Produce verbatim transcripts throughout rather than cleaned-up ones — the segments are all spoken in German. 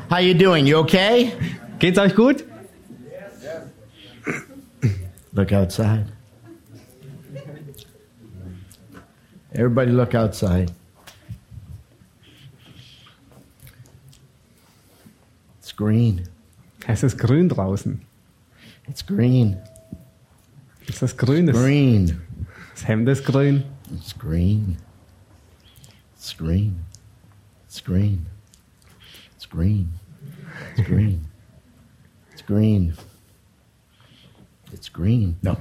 How you doing? You okay? Geht's euch gut? Look outside. Everybody look outside. It's green. Es ist grün draußen. It's green. Es ist grün. Das, Green. das Hemd ist grün. It's green. It's green. It's green. It's green. It's green. It's green. It's green. No.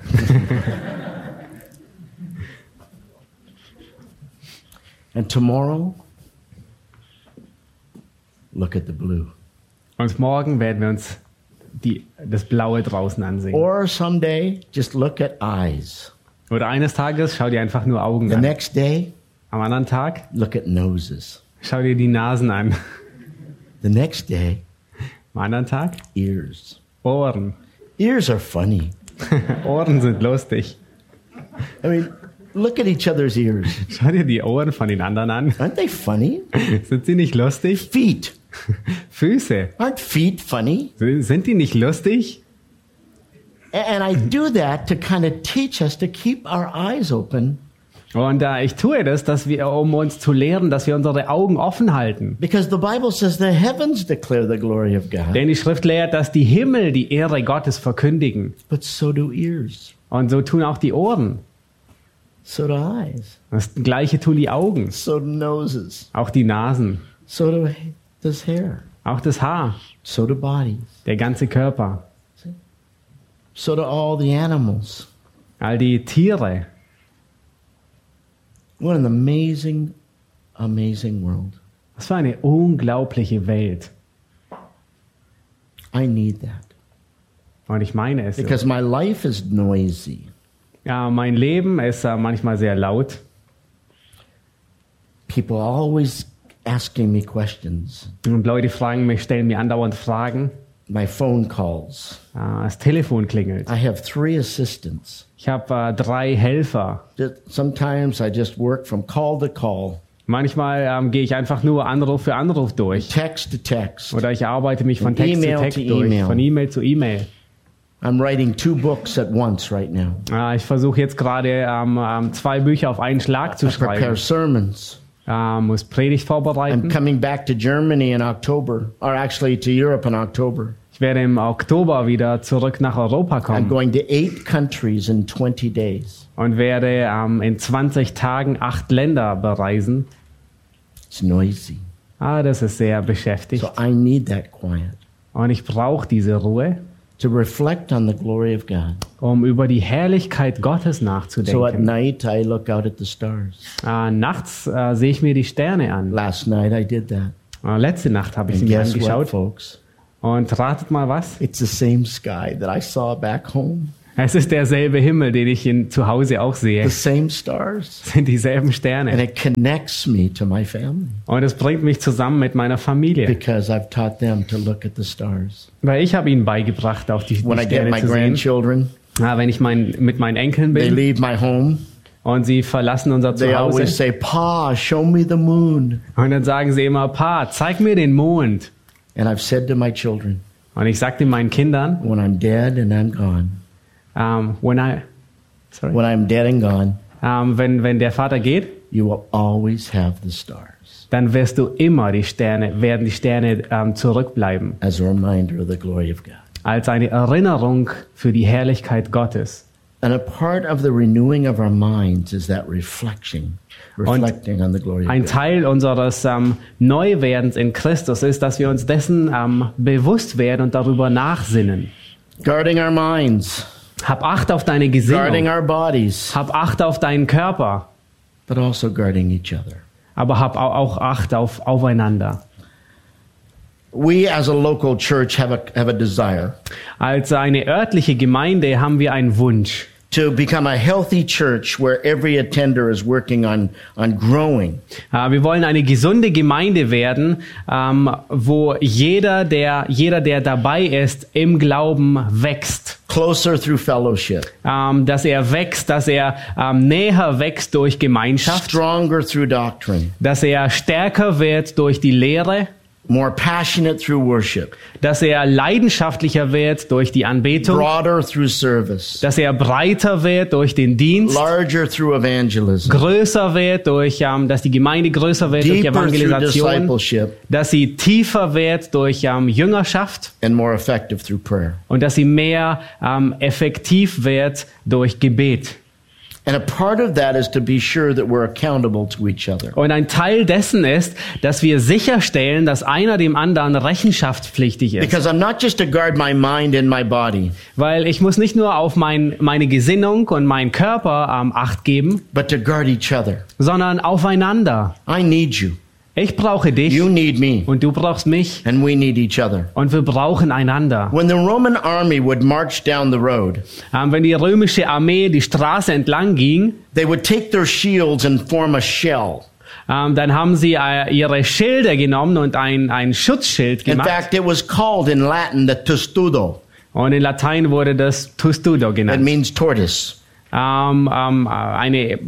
And tomorrow, look at the blue. Und morgen werden wir uns die, das Blaue draußen ansehen. Or someday, just look at eyes. Oder eines Tages schau dir einfach nur Augen The an. next day, Am anderen Tag look at noses. schau dir die Nasen an. The next day, Am anderen Tag ears. Ohren. Ears are funny. Ohren sind lustig. I mean, look at each other's ears. Schau dir die Ohren von den anderen an. Aren't they funny? Sind sie nicht lustig? Feet. Füße. Aren't feet funny? Sind die nicht lustig? And I do that to kind of teach us to keep our eyes open. Und äh, ich tue das, dass wir, um uns zu lehren, dass wir unsere Augen offen halten. Because the Bible says the heavens declare the glory of God. Denn die Schrift lehrt, dass die Himmel die Ehre Gottes verkündigen. But so do ears. Und so tun auch die Ohren. So do eyes. Das Gleiche tun die Augen. So do noses. Auch die Nasen. So do does hair. Auch das Haar. So do bodies. Der ganze Körper. So do all the animals. All die Tiere. What an amazing, amazing world. Was für eine unglaubliche Welt. I need that. Und ich meine es. Because my life is noisy. Ja, mein Leben ist äh, manchmal sehr laut. People are always asking me questions. Und Leute fragen mich, stellen mir andauernd Fragen. My phone calls. Äh, das Telefon klingelt. I have three assistants. Ich habe äh, drei Helfer. Just- Sometimes I just work from call to call, Manchmal ähm, gehe ich einfach nur Anruf für Anruf durch. text to text. Oder ich arbeite mich von Von Text E-Mail zu Text to durch. E-Mail. Von E-Mail zu E-Mail. I'm writing two books at once right now. Äh, ich versuche jetzt gerade ähm, ähm, zwei Bücher auf einen Schlag zu I prepare schreiben. sermons. Äh, muss Predigt I'm vorbereiten. coming back to Germany in October, or actually to Europe in October. Ich werde im Oktober wieder zurück nach Europa I'm kommen going to eight countries in twenty days. und werde ähm, in zwanzig Tagen acht Länder bereisen. It's noisy. Ah, das ist sehr beschäftigt. So I need that quiet Und ich brauche diese Ruhe, to reflect on the glory of God. um über die Herrlichkeit Gottes So at nachzudenken. night I look out at the stars. Äh, nachts äh, sehe ich mir die Sterne an. Last night I did that. Äh, letzte Nacht habe ich sie And mir guess what, angeschaut. folks? Und ratet mal was? It's the same sky that I saw back home. Es ist derselbe Himmel, den ich in, zu Hause auch sehe. The Es same stars. sind dieselben And Sterne. it connects me to my family Und es bringt mich zusammen mit meiner Familie. because I've taught them to look at the stars. Weil ich habe ihnen beigebracht, auf die, die When I get Sterne my zu sehen. grandchildren, Ja, wenn ich mein, mit meinen Enkeln they bin leave my home. und sie verlassen unser They always Zuhause. say, Pa, show me the moon. Und dann sagen sie immer, Pa, zeig mir den Mond. And I've said to my children, Und ich sagte meinen Kindern, when I'm dead and I'm gone, um, when I, sorry, when I'm dead and gone, um, wenn, wenn der Vater geht, you will always have the stars dann wirst du immer die Sterne, werden die Sterne um, zurückbleiben. as a reminder of the glory of God. Als eine Erinnerung für die Herrlichkeit Gottes. And a part of the renewing of our minds is that reflection, reflecting on the glory of Ein God. Teil unseres um, Neuwerdens in Christus ist, dass wir uns dessen um, bewusst werden und darüber nachsinnen. Guarding our minds, Hab Acht auf deine guarding Gesinnung. our bodies, Hab Acht auf deinen Körper. but also guarding each other. Aber hab au- auch Acht auf aufeinander. We as a local church have a, have a desire Als eine örtliche Gemeinde haben wir einen Wunsch, to become a healthy church where every attender is working on, on growing. Äh, wir wollen eine gesunde Gemeinde werden, ähm, wo jeder der, jeder, der dabei ist, im Glauben wächst. Closer through fellowship, Ähm, dass er wächst, dass er ähm, näher wächst durch Gemeinschaft, stronger through doctrine, dass er stärker wird durch die Lehre more passionate through worship, dass er leidenschaftlicher wird durch die Anbetung, broader through service, dass er breiter wird durch den Dienst, larger through evangelism, größer wird durch, ähm, dass die Gemeinde größer wird durch deeper through Evangelisation, discipleship, dass sie tiefer wird durch ähm, Jüngerschaft and more effective through prayer. und dass sie mehr ähm, effektiv wird durch Gebet. And a part of that is to be sure that we're accountable to each other. Und ein Teil dessen ist, dass wir sicherstellen, dass einer dem anderen rechenschaftspflichtig ist. Because I'm not just to guard my mind and my body, Weil ich muss nicht nur auf mein, meine Gesinnung und meinen Körper ähm, Acht geben, but to guard each other. sondern aufeinander. I need you. Ich brauche dich You need me. und du brauchst mich And we need each other. und wir brauchen einander. When the Roman army would march down the road, Ähm, wenn die römische Armee die Straße entlang ging, they would take their shields and form a shell. ähm, dann haben sie äh, ihre Schilde genommen und ein, ein Schutzschild In gemacht. fact, it was called in Latin the testudo. Und in Latein wurde das Testudo It genannt. means tortoise. Ähm, ähm, eine äh,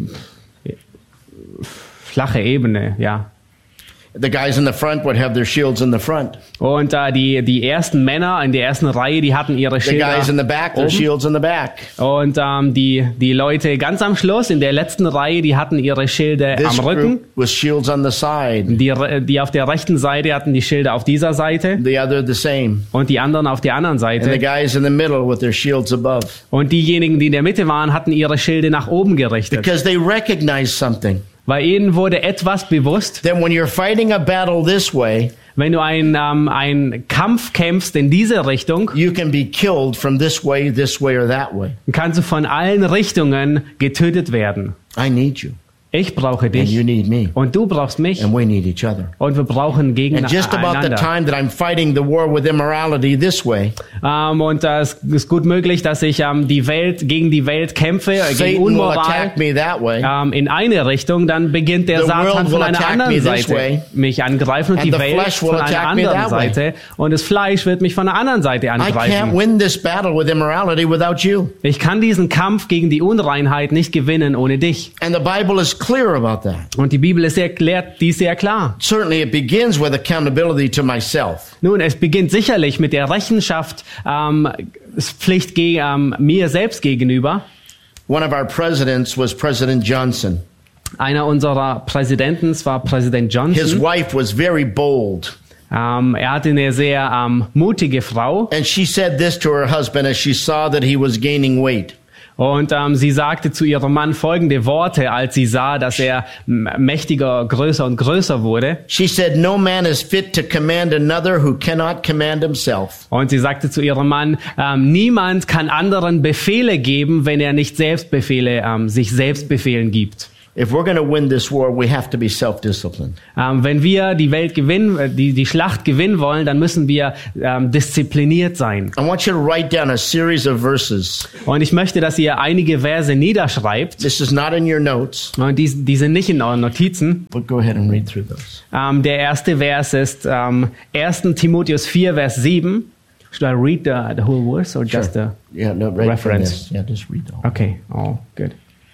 flache Ebene, ja. The guys in the front would have their shields in the front. Und äh, die, die ersten Männer in der ersten Reihe, die hatten ihre The guys in the Schilder back, their oben. shields in the back. Und ähm, die, die Leute ganz am Schluss, in der letzten Reihe, die hatten ihre Schilde This am Rücken. group was shields on the side. Die, die auf der rechten Seite hatten die Schilder auf dieser Seite The other the same. und die anderen auf der anderen And the Seite. guys in the middle with their shields above. Und diejenigen, die in der Mitte waren, hatten ihre Schilde nach oben gerichtet. Because they recognized something. Weil ihnen wurde etwas bewusst, That when you're fighting a battle this way, wenn du einen ähm, einen Kampf kämpfst in diese Richtung, you can be killed from this way, this way, or that way. kannst du von allen Richtungen getötet werden. I need you. Ich brauche And you dich need me. und du brauchst mich And we need each other. und wir brauchen And just about the gegeneinander. time that I'm fighting the war with immorality this way, Ähm, und äh, es ist gut möglich, dass ich ähm, die Welt gegen die Welt kämpfe, äh, gegen Satan will Unmoral attack me that way. ähm, in eine Richtung, dann beginnt der The Satan world von will einer attack anderen me this Seite way. mich angreifen und And die the Welt flesh will von einer attack me anderen that way. Seite und das Fleisch wird mich von der anderen Seite I can't angreifen. win this battle with immorality without you. Ich kann diesen Kampf gegen die Unreinheit nicht gewinnen ohne dich. And the Bible is clear about that. Und die Bibel ist erklärt dies sehr klar. Certainly it begins with accountability to myself. Nun, es beginnt sicherlich mit der Rechenschaft, ähm, Pflicht ge ähm, mir selbst gegenüber. One of our presidents was President Johnson. Einer unserer Präsidenten war Präsident His Johnson. wife was very bold. Ähm, er hatte eine sehr ähm, mutige Frau. And she said this to her husband as she saw that he was gaining weight. Und ähm, sie sagte zu ihrem Mann folgende Worte, als sie sah, dass er m- mächtiger, größer und größer wurde. She said, "No man is fit to command another who cannot command himself." Und sie sagte zu ihrem Mann, ähm, niemand kann anderen Befehle geben, wenn er nicht selbst Befehle, ähm, sich selbst Befehlen gibt. If we're going to win this war, we have to be self-disciplined. Ähm, wenn wir die Welt gewinnen, äh, die, die Schlacht gewinnen wollen, dann müssen wir ähm, diszipliniert sein. I want you to write down a series of verses. Und ich möchte, dass ihr einige Verse niederschreibt. This is not in your notes, Und die, die sind nicht in euren Notizen. but go ahead and read through those. Ähm, der erste Vers ist ähm, erster Timotheus vier, Vers sieben. Should I read the, the whole verse or just the... Yeah, no, right from Reference. this. Yeah, just read the whole. Okay, oh, good.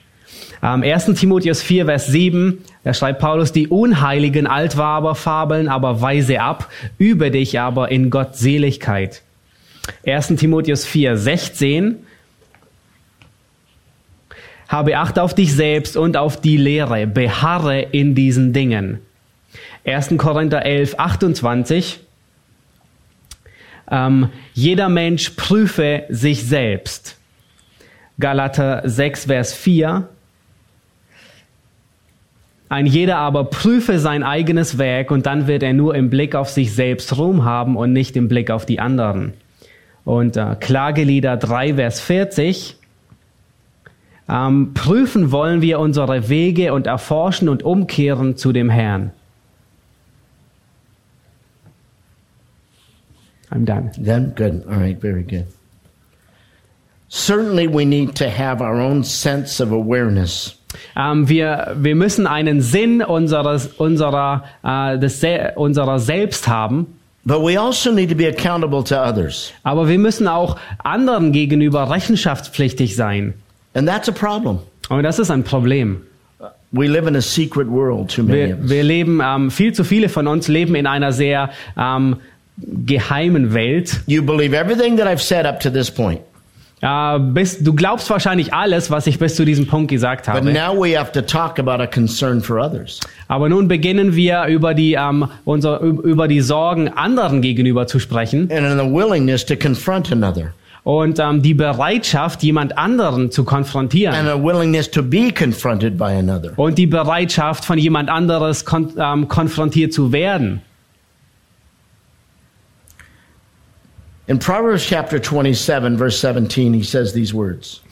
Ähm, erster Timotheus vier, Vers sieben, da schreibt Paulus, die unheiligen Altwaber fabeln aber weise ab, übe dich aber in Gottseligkeit. erster Timotheus vier, sechzehn, habe Acht auf dich selbst und auf die Lehre, beharre in diesen Dingen. erster Korinther elf, achtundzwanzig, ähm, jeder Mensch prüfe sich selbst. Galater sechs, Vers vier, ein jeder aber prüfe sein eigenes Werk und dann wird er nur im Blick auf sich selbst Ruhm haben und nicht im Blick auf die anderen. Und äh, Klagelieder drei, Vers vierzig, ähm, prüfen wollen wir unsere Wege und erforschen und umkehren zu dem Herrn. I'm done. Then good. All right, very good. Certainly we need to have our own sense of awareness. Ähm, wir, wir müssen einen Sinn unseres, unserer, äh, des Se- unserer selbst haben, But we also need to be accountable to others. aber wir müssen auch anderen gegenüber rechenschaftspflichtig sein. And that's a problem. Und das ist ein Problem. We live in a secret world, too many Wir, of us. wir leben, ähm, viel zu viele von uns leben in einer sehr ähm, geheimen Welt. You believe everything that I've said up to this point. Äh, bis, du glaubst wahrscheinlich alles, was ich bis zu diesem Punkt gesagt But habe. now we have to talk about a concern for others. Aber nun beginnen wir über die, ähm, unser, über die Sorgen anderen gegenüber zu sprechen And in the willingness to confront another. und ähm, die Bereitschaft, jemand anderen zu konfrontieren. And a willingness to be confronted by another. Und die Bereitschaft, von jemand anderes kon ähm, konfrontiert zu werden. In Proverbs chapter twenty-seven, verse seventeen, he says these words.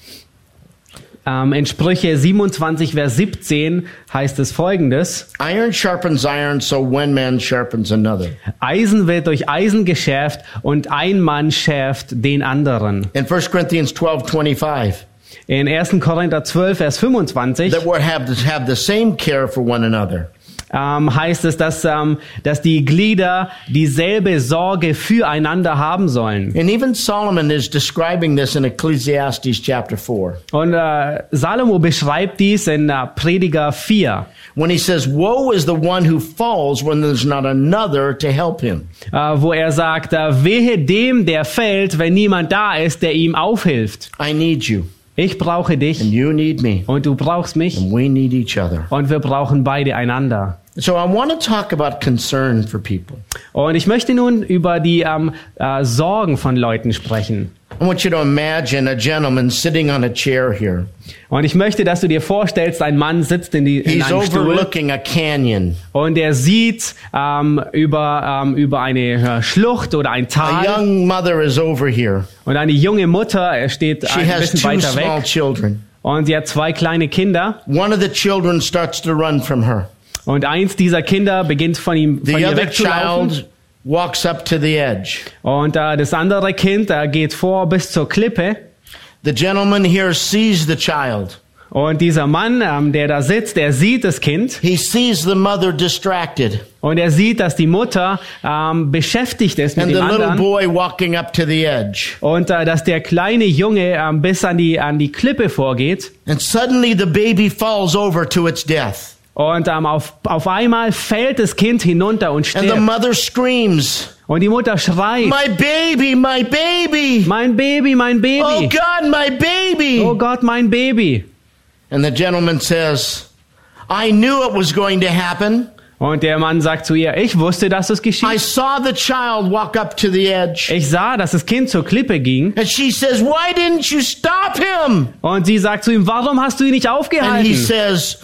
Ähm, in Sprüche siebenundzwanzig, Vers siebzehn heißt es Folgendes. Iron sharpens iron, so one man sharpens another. Eisen wird durch Eisen geschärft und ein Mann schärft den anderen. In First Corinthians twelve twenty-five, In ersten Korinther zwölf, Vers fünfundzwanzig that we have to have the same care for one another. ähm, heißt es, dass, ähm, dass die Glieder dieselbe Sorge füreinander haben sollen. And even Solomon is describing this in Ecclesiastes chapter four. Und äh, Salomo beschreibt dies in äh, Prediger vier, When he says, woe is the one who falls when there's not another to help him. äh, wo er sagt, äh, wehe dem, der fällt, wenn niemand da ist, der ihm aufhilft. I need you, Ich brauche and dich you need me, und du brauchst mich and we need each other. und wir brauchen beide einander. So I want to talk about concern for people. Und ich möchte nun über die ähm, äh, Sorgen von Leuten sprechen. I want you to imagine a gentleman sitting on a chair here. Und ich möchte, dass du dir vorstellst, ein Mann sitzt in, die, in He's einem Stuhl overlooking a canyon. und er sieht ähm, über, ähm, über eine äh, Schlucht oder ein A Tal young mother is over here. und eine junge Mutter äh, steht She ein has bisschen two weiter small weg children. und sie hat zwei kleine Kinder One of the children starts to run from her. und eins dieser Kinder beginnt von ihm The von ihr other wegzulaufen child walks up to the edge. und äh, das andere Kind äh, geht vor bis zur Klippe. The gentleman here sees the child. Und dieser Mann, ähm, der da sitzt, der sieht das Kind He sees the mother distracted und er sieht, dass die Mutter ähm, beschäftigt ist mit and the dem little anderen boy walking up to the edge. und äh, dass der kleine Junge ähm, bis an die, an die Klippe vorgeht And suddenly the baby falls over to its death. und ähm, auf, auf einmal fällt das Kind hinunter und And the stirbt. mother screams, Und die Mutter schreit, my baby, my baby. mein Baby, mein Oh Baby, God, my baby. oh Gott, mein Baby. And the gentleman says, I knew it was going to happen. Und der Mann sagt zu ihr, ich wusste, dass es I geschieht. saw the child walk up to the edge. Ich sah, dass das Kind zur Klippe ging And she says, why didn't you stop him? und sie sagt zu ihm, warum hast du ihn nicht And he aufgehalten? says,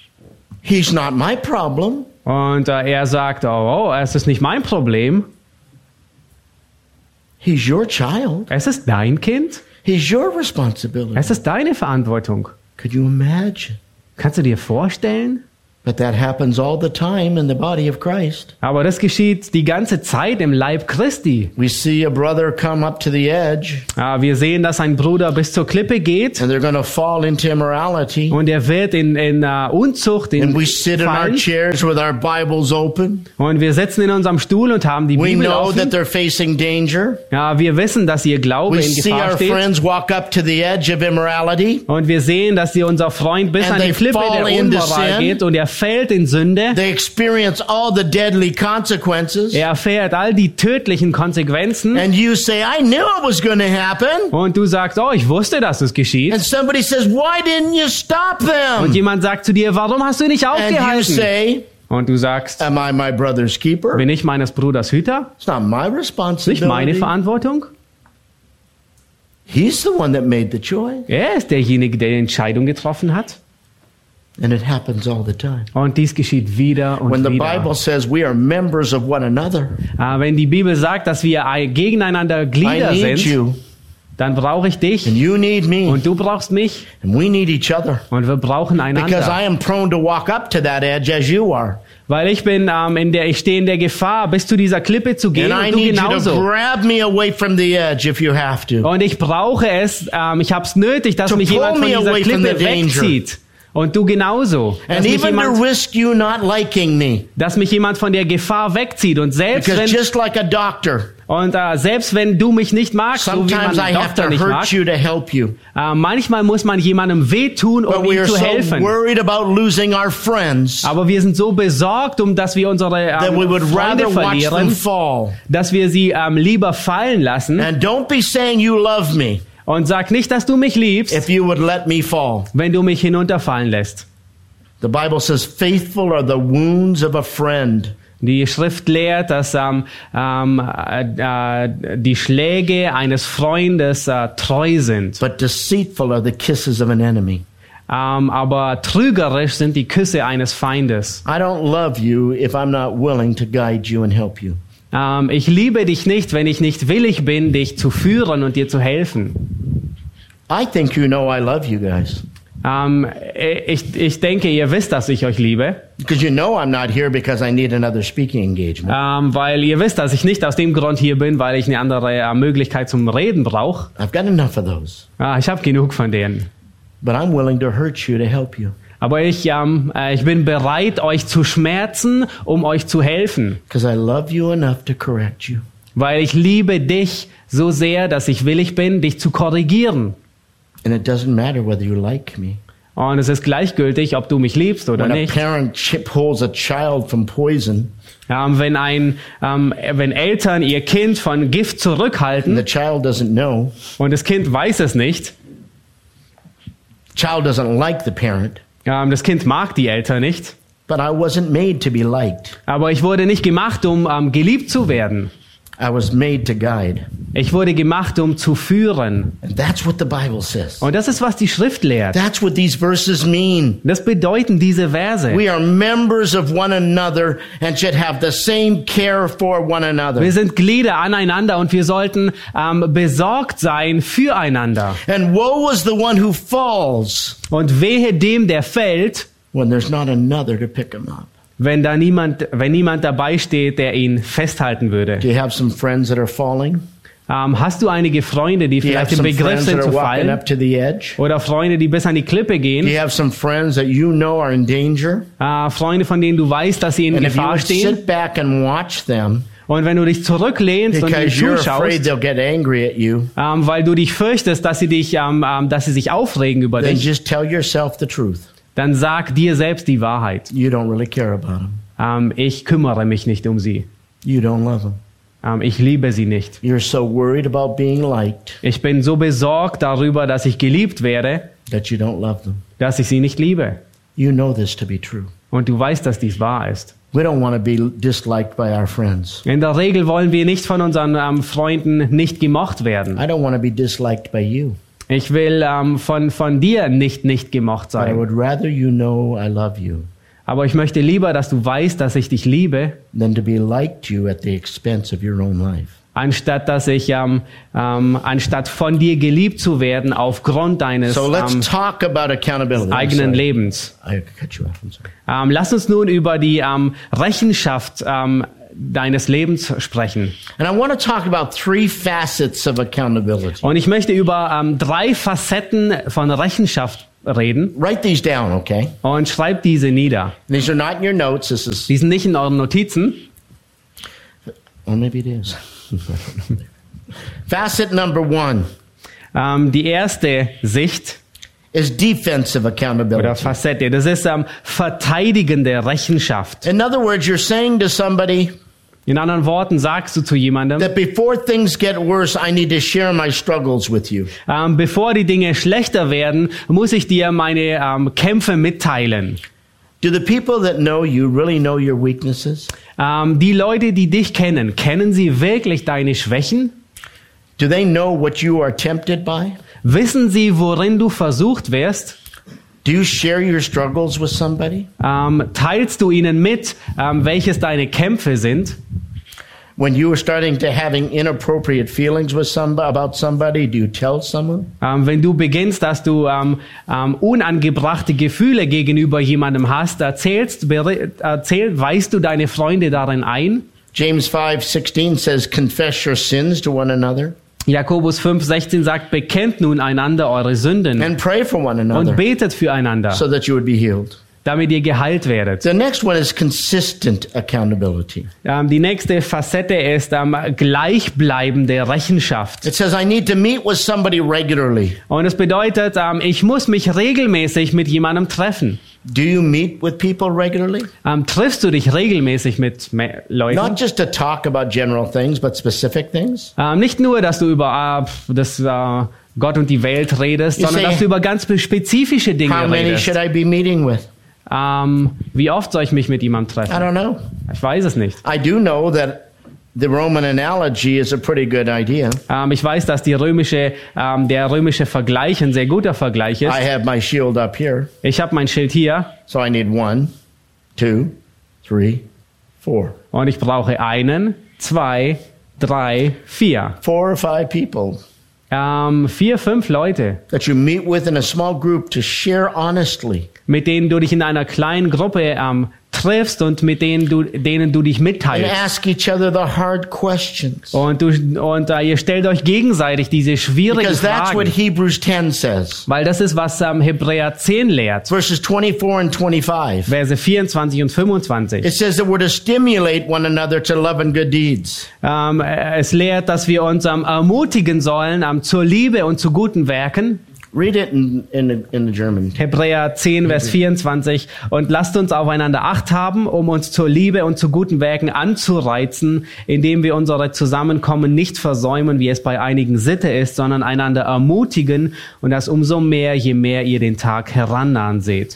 he's not my problem. Und äh, er sagt, oh, oh, es ist nicht mein Problem, He's your child. es ist dein Kind, He's your responsibility. es ist deine Verantwortung. Could you imagine? Kannst du dir vorstellen? But that happens all the time in the body of Christ. Aber das geschieht die ganze Zeit im Leib Christi. We see a brother come up to the edge Ja, wir sehen, dass ein Bruder bis zur Klippe geht and they're going to fall into immorality. und er wird in, in uh, Unzucht in And we sit in our fallen. chairs with our Bibles open. Und wir sitzen in unserem Stuhl und haben die We Bibel know that offen. they're facing danger. Ja, wir wissen, dass ihr Glaube We in see Gefahr our steht. friends walk up to the edge of immorality. Und wir sehen, dass ihr unser Freund bis And an die they Klippe fall der into Unmoral sin. geht und er fällt in Sünde. They experience all the deadly consequences. Er erfährt all die tödlichen Konsequenzen. And you say, I knew it was going to happen. Und du sagst, oh, ich wusste, dass es geschieht. And somebody says, why didn't you stop Und them? jemand sagt zu dir, warum hast du nicht And you aufgehalten? say, Und du sagst, am I my brother's keeper? bin ich meines Bruders Hüter? It's not my Nicht meine responsibility. Verantwortung? He's the one that made the choice. Er ist derjenige, der die Entscheidung getroffen hat. And it happens all the time. Und dies geschieht wieder und When the wieder. Bible says we are members of one another, Ah, wenn die Bibel sagt, dass wir ein- gegeneinander I Glieder need sind, you dann brauche ich dich and you need me und du brauchst mich and we need each other. und wir brauchen Because einander. I am prone to walk up to that edge as you are. Weil ich bin ähm, in der, ich stehe in der Gefahr, bis zu dieser Klippe zu gehen And I und du need you to genauso. grab me away from the edge if you have to. Und ich brauche es, ähm, ich habe es nötig, dass To mich jemand pull von me dieser away from Klippe the danger. wegzieht. Und du genauso. Dass And mich, even to jemand, risk you not liking me. dass mich jemand von der Gefahr wegzieht. Und selbst Because wenn, just like a doctor, und, äh, selbst wenn du mich nicht magst, so wie man sometimes I einen have to Doktor nicht hurt mag, you to help you. äh, manchmal muss man jemandem wehtun, um But we ihm are zu so helfen. worried about losing our friends Aber wir sind so besorgt, um dass wir unsere that ähm, we would Freunde rather watch them verlieren, fall. dass wir sie ähm, lieber fallen lassen. And don't be saying you love me Und sag nicht, dass du mich liebst, if you would let me fall. wenn du mich hinunterfallen lässt. The Bible says, faithful are the wounds of a friend. Die Schrift lehrt, dass ähm, ähm, äh, äh, die Schläge eines Freundes äh, treu sind. But deceitful are the kisses of an enemy. Ähm, aber trügerisch sind die Küsse eines Feindes. I don't love you if I'm not willing to guide you and help you. Ähm, ich liebe dich nicht, wenn ich nicht willig bin, dich zu führen und dir zu helfen. I think you know I love you guys. Ähm, ich, ich denke, ihr wisst, dass ich euch liebe, Because you know I'm not here because I need another speaking engagement. ähm, weil ihr wisst, dass ich nicht aus dem Grund hier bin, weil ich eine andere äh, Möglichkeit zum Reden brauche. I've got enough of those. Ah, ich habe genug von denen. But I'm willing to hurt you to help you. Aber ich, ähm, äh, ich bin bereit, euch zu schmerzen, um euch zu helfen. Because I love you enough to correct you. Weil ich liebe dich so sehr, dass ich willig bin, dich zu korrigieren. And it doesn't matter whether you like me. Und es ist gleichgültig, ob du mich liebst oder When a nicht. parent ch- pulls a child from poison, Ähm, wenn, ein, ähm, wenn Eltern ihr Kind von Gift and zurückhalten the child doesn't know, und das Kind weiß es nicht, child doesn't like the parent, ähm, das Kind mag die Eltern nicht, but I wasn't made to be liked. aber ich wurde nicht gemacht, um ähm, geliebt zu werden. I was made to guide. Ich wurde gemacht, um zu führen. And that's what the Bible says. Und das ist, was die Schrift lehrt. That's what these verses mean. Das bedeuten diese Verse. We are members of one another and should have the same care for one another. Wir sind Glieder aneinander und wir sollten ähm, besorgt sein füreinander. And woe is the one who falls Und wehe dem, der fällt, when there's not another to pick him up. wenn da niemand, wenn niemand dabei steht, der ihn festhalten würde. Do you have some friends that are falling? Ähm, hast du einige Freunde, die Do you have vielleicht im some Begriff friends sind that zu are walking fallen? up to the edge? Oder Freunde, die bis an die Klippe Do gehen? you have some friends that you know are in danger? Äh, Freunde, von denen du weißt, dass sie in And if you Gefahr would stehen? sit back and watch them Und wenn du dich zurücklehnst und ihnen because you're afraid zuschaust, they'll get angry at you, ähm, weil du dich fürchtest, dass sie dich, ähm, ähm, dass sie sich aufregen über then dich, just tell yourself the truth. dann sag dir selbst die Wahrheit. You don't really care about them. Ähm, ich kümmere mich nicht um sie. You don't love them. Ähm, ich liebe sie nicht. You're so worried about being liked Ich bin so besorgt darüber, dass ich geliebt werde, that you don't love them. dass ich sie nicht liebe. You know this to be true. Und du weißt, dass dies wahr ist. We don't want to be disliked by our friends. In der Regel wollen wir nicht von unseren ähm, Freunden nicht gemocht werden. I don't want to be disliked by you. Ich will ähm, von, von dir nicht nicht gemocht But I sein. would rather you know I love you Aber ich möchte lieber, dass du weißt, dass ich dich liebe, than to be liked you at the expense of your own life. anstatt dass ich ähm, ähm, anstatt von dir geliebt zu werden aufgrund deines So let's ähm, talk about accountability. I'm eigenen sorry. Lebens. I cut you off. I'm sorry. Ähm, lass uns nun über die ähm, Rechenschaft ähm, deines Lebens sprechen. And I want to talk about three facets of accountability. Und ich möchte über ähm, drei Facetten von Rechenschaft reden. Write these down, okay? Und schreib diese nieder. These are not in your notes. This is, Die sind nicht in euren Notizen. well, maybe it is. Facet number one Ähm, die erste Sicht is defensive oder accountability. Facette, das ist ähm, verteidigende Rechenschaft. In other words, you're saying to somebody In anderen Worten sagst du zu jemandem, that before things get worse, I need to share my struggles with you. ähm, bevor die Dinge schlechter werden, muss ich dir meine ähm, Kämpfe mitteilen. Do the people that know you really know your weaknesses? Ähm, die Leute, die dich kennen, kennen sie wirklich deine Schwächen? Do they know what you are tempted by? Wissen sie, worin du versucht wirst? Do you share your struggles with somebody? Ähm, teilst du ihnen mit, ähm, welches deine Kämpfe sind? When you are starting to having inappropriate feelings with somebody about somebody, do you tell someone? Ähm, wenn du beginnst, dass du ähm, ähm, unangebrachte Gefühle gegenüber jemandem hast, erzählst, beri- erzähl, weist du deine Freunde darin ein? James five sixteen says, confess your sins to one another. Jakobus fünf sechzehn sagt, bekennt nun einander eure Sünden and pray for one und another betet füreinander, so that you would be healed. damit ihr geheilt werdet. The next one is consistent accountability. Ähm, die nächste Facette ist ähm, gleichbleibende Rechenschaft. It says, I need to meet with somebody regularly. Und es bedeutet, ähm, ich muss mich regelmäßig mit jemandem treffen. Do you meet with people regularly? Ähm, triffst du dich regelmäßig mit Me- Leuten? Not just to talk about general things, but specific things. Ähm, nicht nur, dass du über äh, das äh, Gott und die Welt redest, You sondern say, dass du über ganz spezifische Dinge How many redest. should I be meeting with? Ähm, wie oft soll ich mich mit jemandem I treffen? don't know. Ich weiß es nicht. I do know that the Roman analogy is a pretty good idea. Ähm, ich weiß, dass die römische, ähm, der römische Vergleich ein sehr guter Vergleich ist. I have my shield up here, Ich habe mein Schild hier so I need one, two, three, four. und ich brauche einen, zwei, drei, vier. Four or five people Ähm, vier, fünf Leute, that you meet with in a small group to share honestly. mit denen du dich in einer kleinen Gruppe ähm, triffst und mit denen du, denen du dich And mitteilst. ask each other the hard questions. Und, du, und äh, ihr stellt euch gegenseitig diese schwierigen Because that's what Fragen. Hebrews ten says. Weil das ist, was ähm, Hebräer zehn lehrt. Verses twenty-four and twenty-five. Verse vierundzwanzig und fünfundzwanzig. It says that we're to stimulate one another to love and good deeds. Ähm, äh, es lehrt, dass wir uns ähm, ermutigen sollen ähm, zur Liebe und zu guten Werken. Read it in, in, the, in the German. Hebräer zehn, Vers vierundzwanzig. Und lasst uns aufeinander Acht haben, um uns zur Liebe und zu guten Werken anzureizen, indem wir unsere Zusammenkommen nicht versäumen, wie es bei einigen Sitte ist, sondern einander ermutigen und das umso mehr, je mehr ihr den Tag herannahen seht.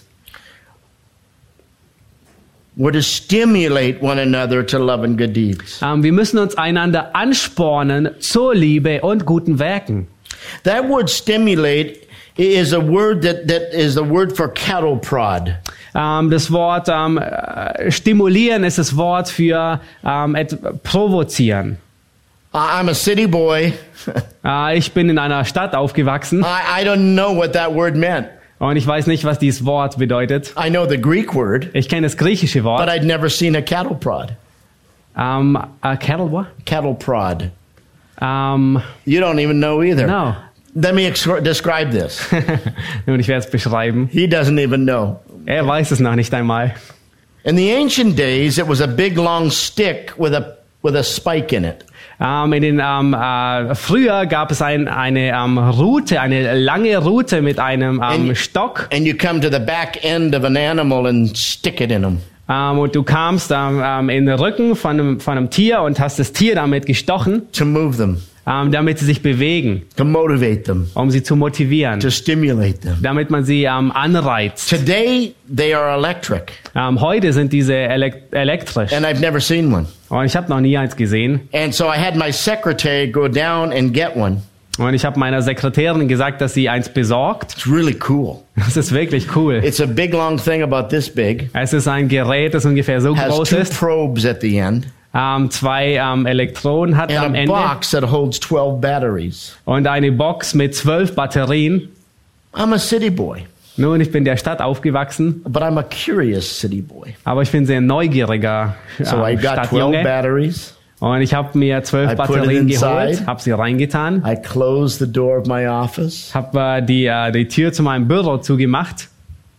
We're to stimulate one another to love and good deeds. Ähm, wir müssen uns einander anspornen zur Liebe und guten Werken. That word stimulate is a word that, that is the word for cattle prod. Ähm, das Wort ähm, äh, stimulieren ist das Wort für ähm, et- provozieren. I- I'm a city boy. Äh, ich bin in einer Stadt aufgewachsen I, I don't know what that word meant. und ich weiß nicht, was dieses Wort bedeutet. I know the Greek word, Ich kenne das griechische but Wort. I'd never seen a cattle prod. Ähm, äh, cattle what? Cattle prod. Ähm, You don't even know either. no. Let me ex- describe this. Nun, ich werde es beschreiben. He doesn't even know. Er weiß es noch nicht einmal. In the ancient days, it was a big long stick with a with a spike in it. Ähm, in den, ähm, äh, früher gab es ein, eine ähm, Rute, eine lange Rute mit einem ähm, And- Stock. And you come to the back end of an animal and stick it in them. Ähm, und du kamst ähm, ähm, in den Rücken von einem, von einem Tier und hast das Tier damit gestochen, To move them, ähm, damit sie sich bewegen, to motivate them, um sie zu motivieren, to stimulate them. damit man sie ähm, anreizt. Today, they are electric, Ähm, heute sind diese elek elektrisch and I've never seen one. und ich habe noch nie eins gesehen. And so I had my secretary go down and get one. Und ich habe meiner Sekretärin gesagt, dass sie eins besorgt. It's really cool. Das ist wirklich cool. It's a big long thing about this big. Es ist ein Gerät, das ungefähr so Has groß two ist. probes at the end Ähm, zwei ähm, Elektroden hat am and a Ende box that holds twelve batteries. und eine Box mit zwölf Batterien. I'm a city boy, Nun, ich bin in der Stadt aufgewachsen, but I'm a curious city boy. aber ich bin sehr neugieriger So I ähm, got twelve Stadtjunge. batteries. Und ich habe mir zwölf I put it Batterien inside. geholt, habe sie reingetan, I closed the door of my office. habe äh, die, äh, die Tür zu meinem Büro zugemacht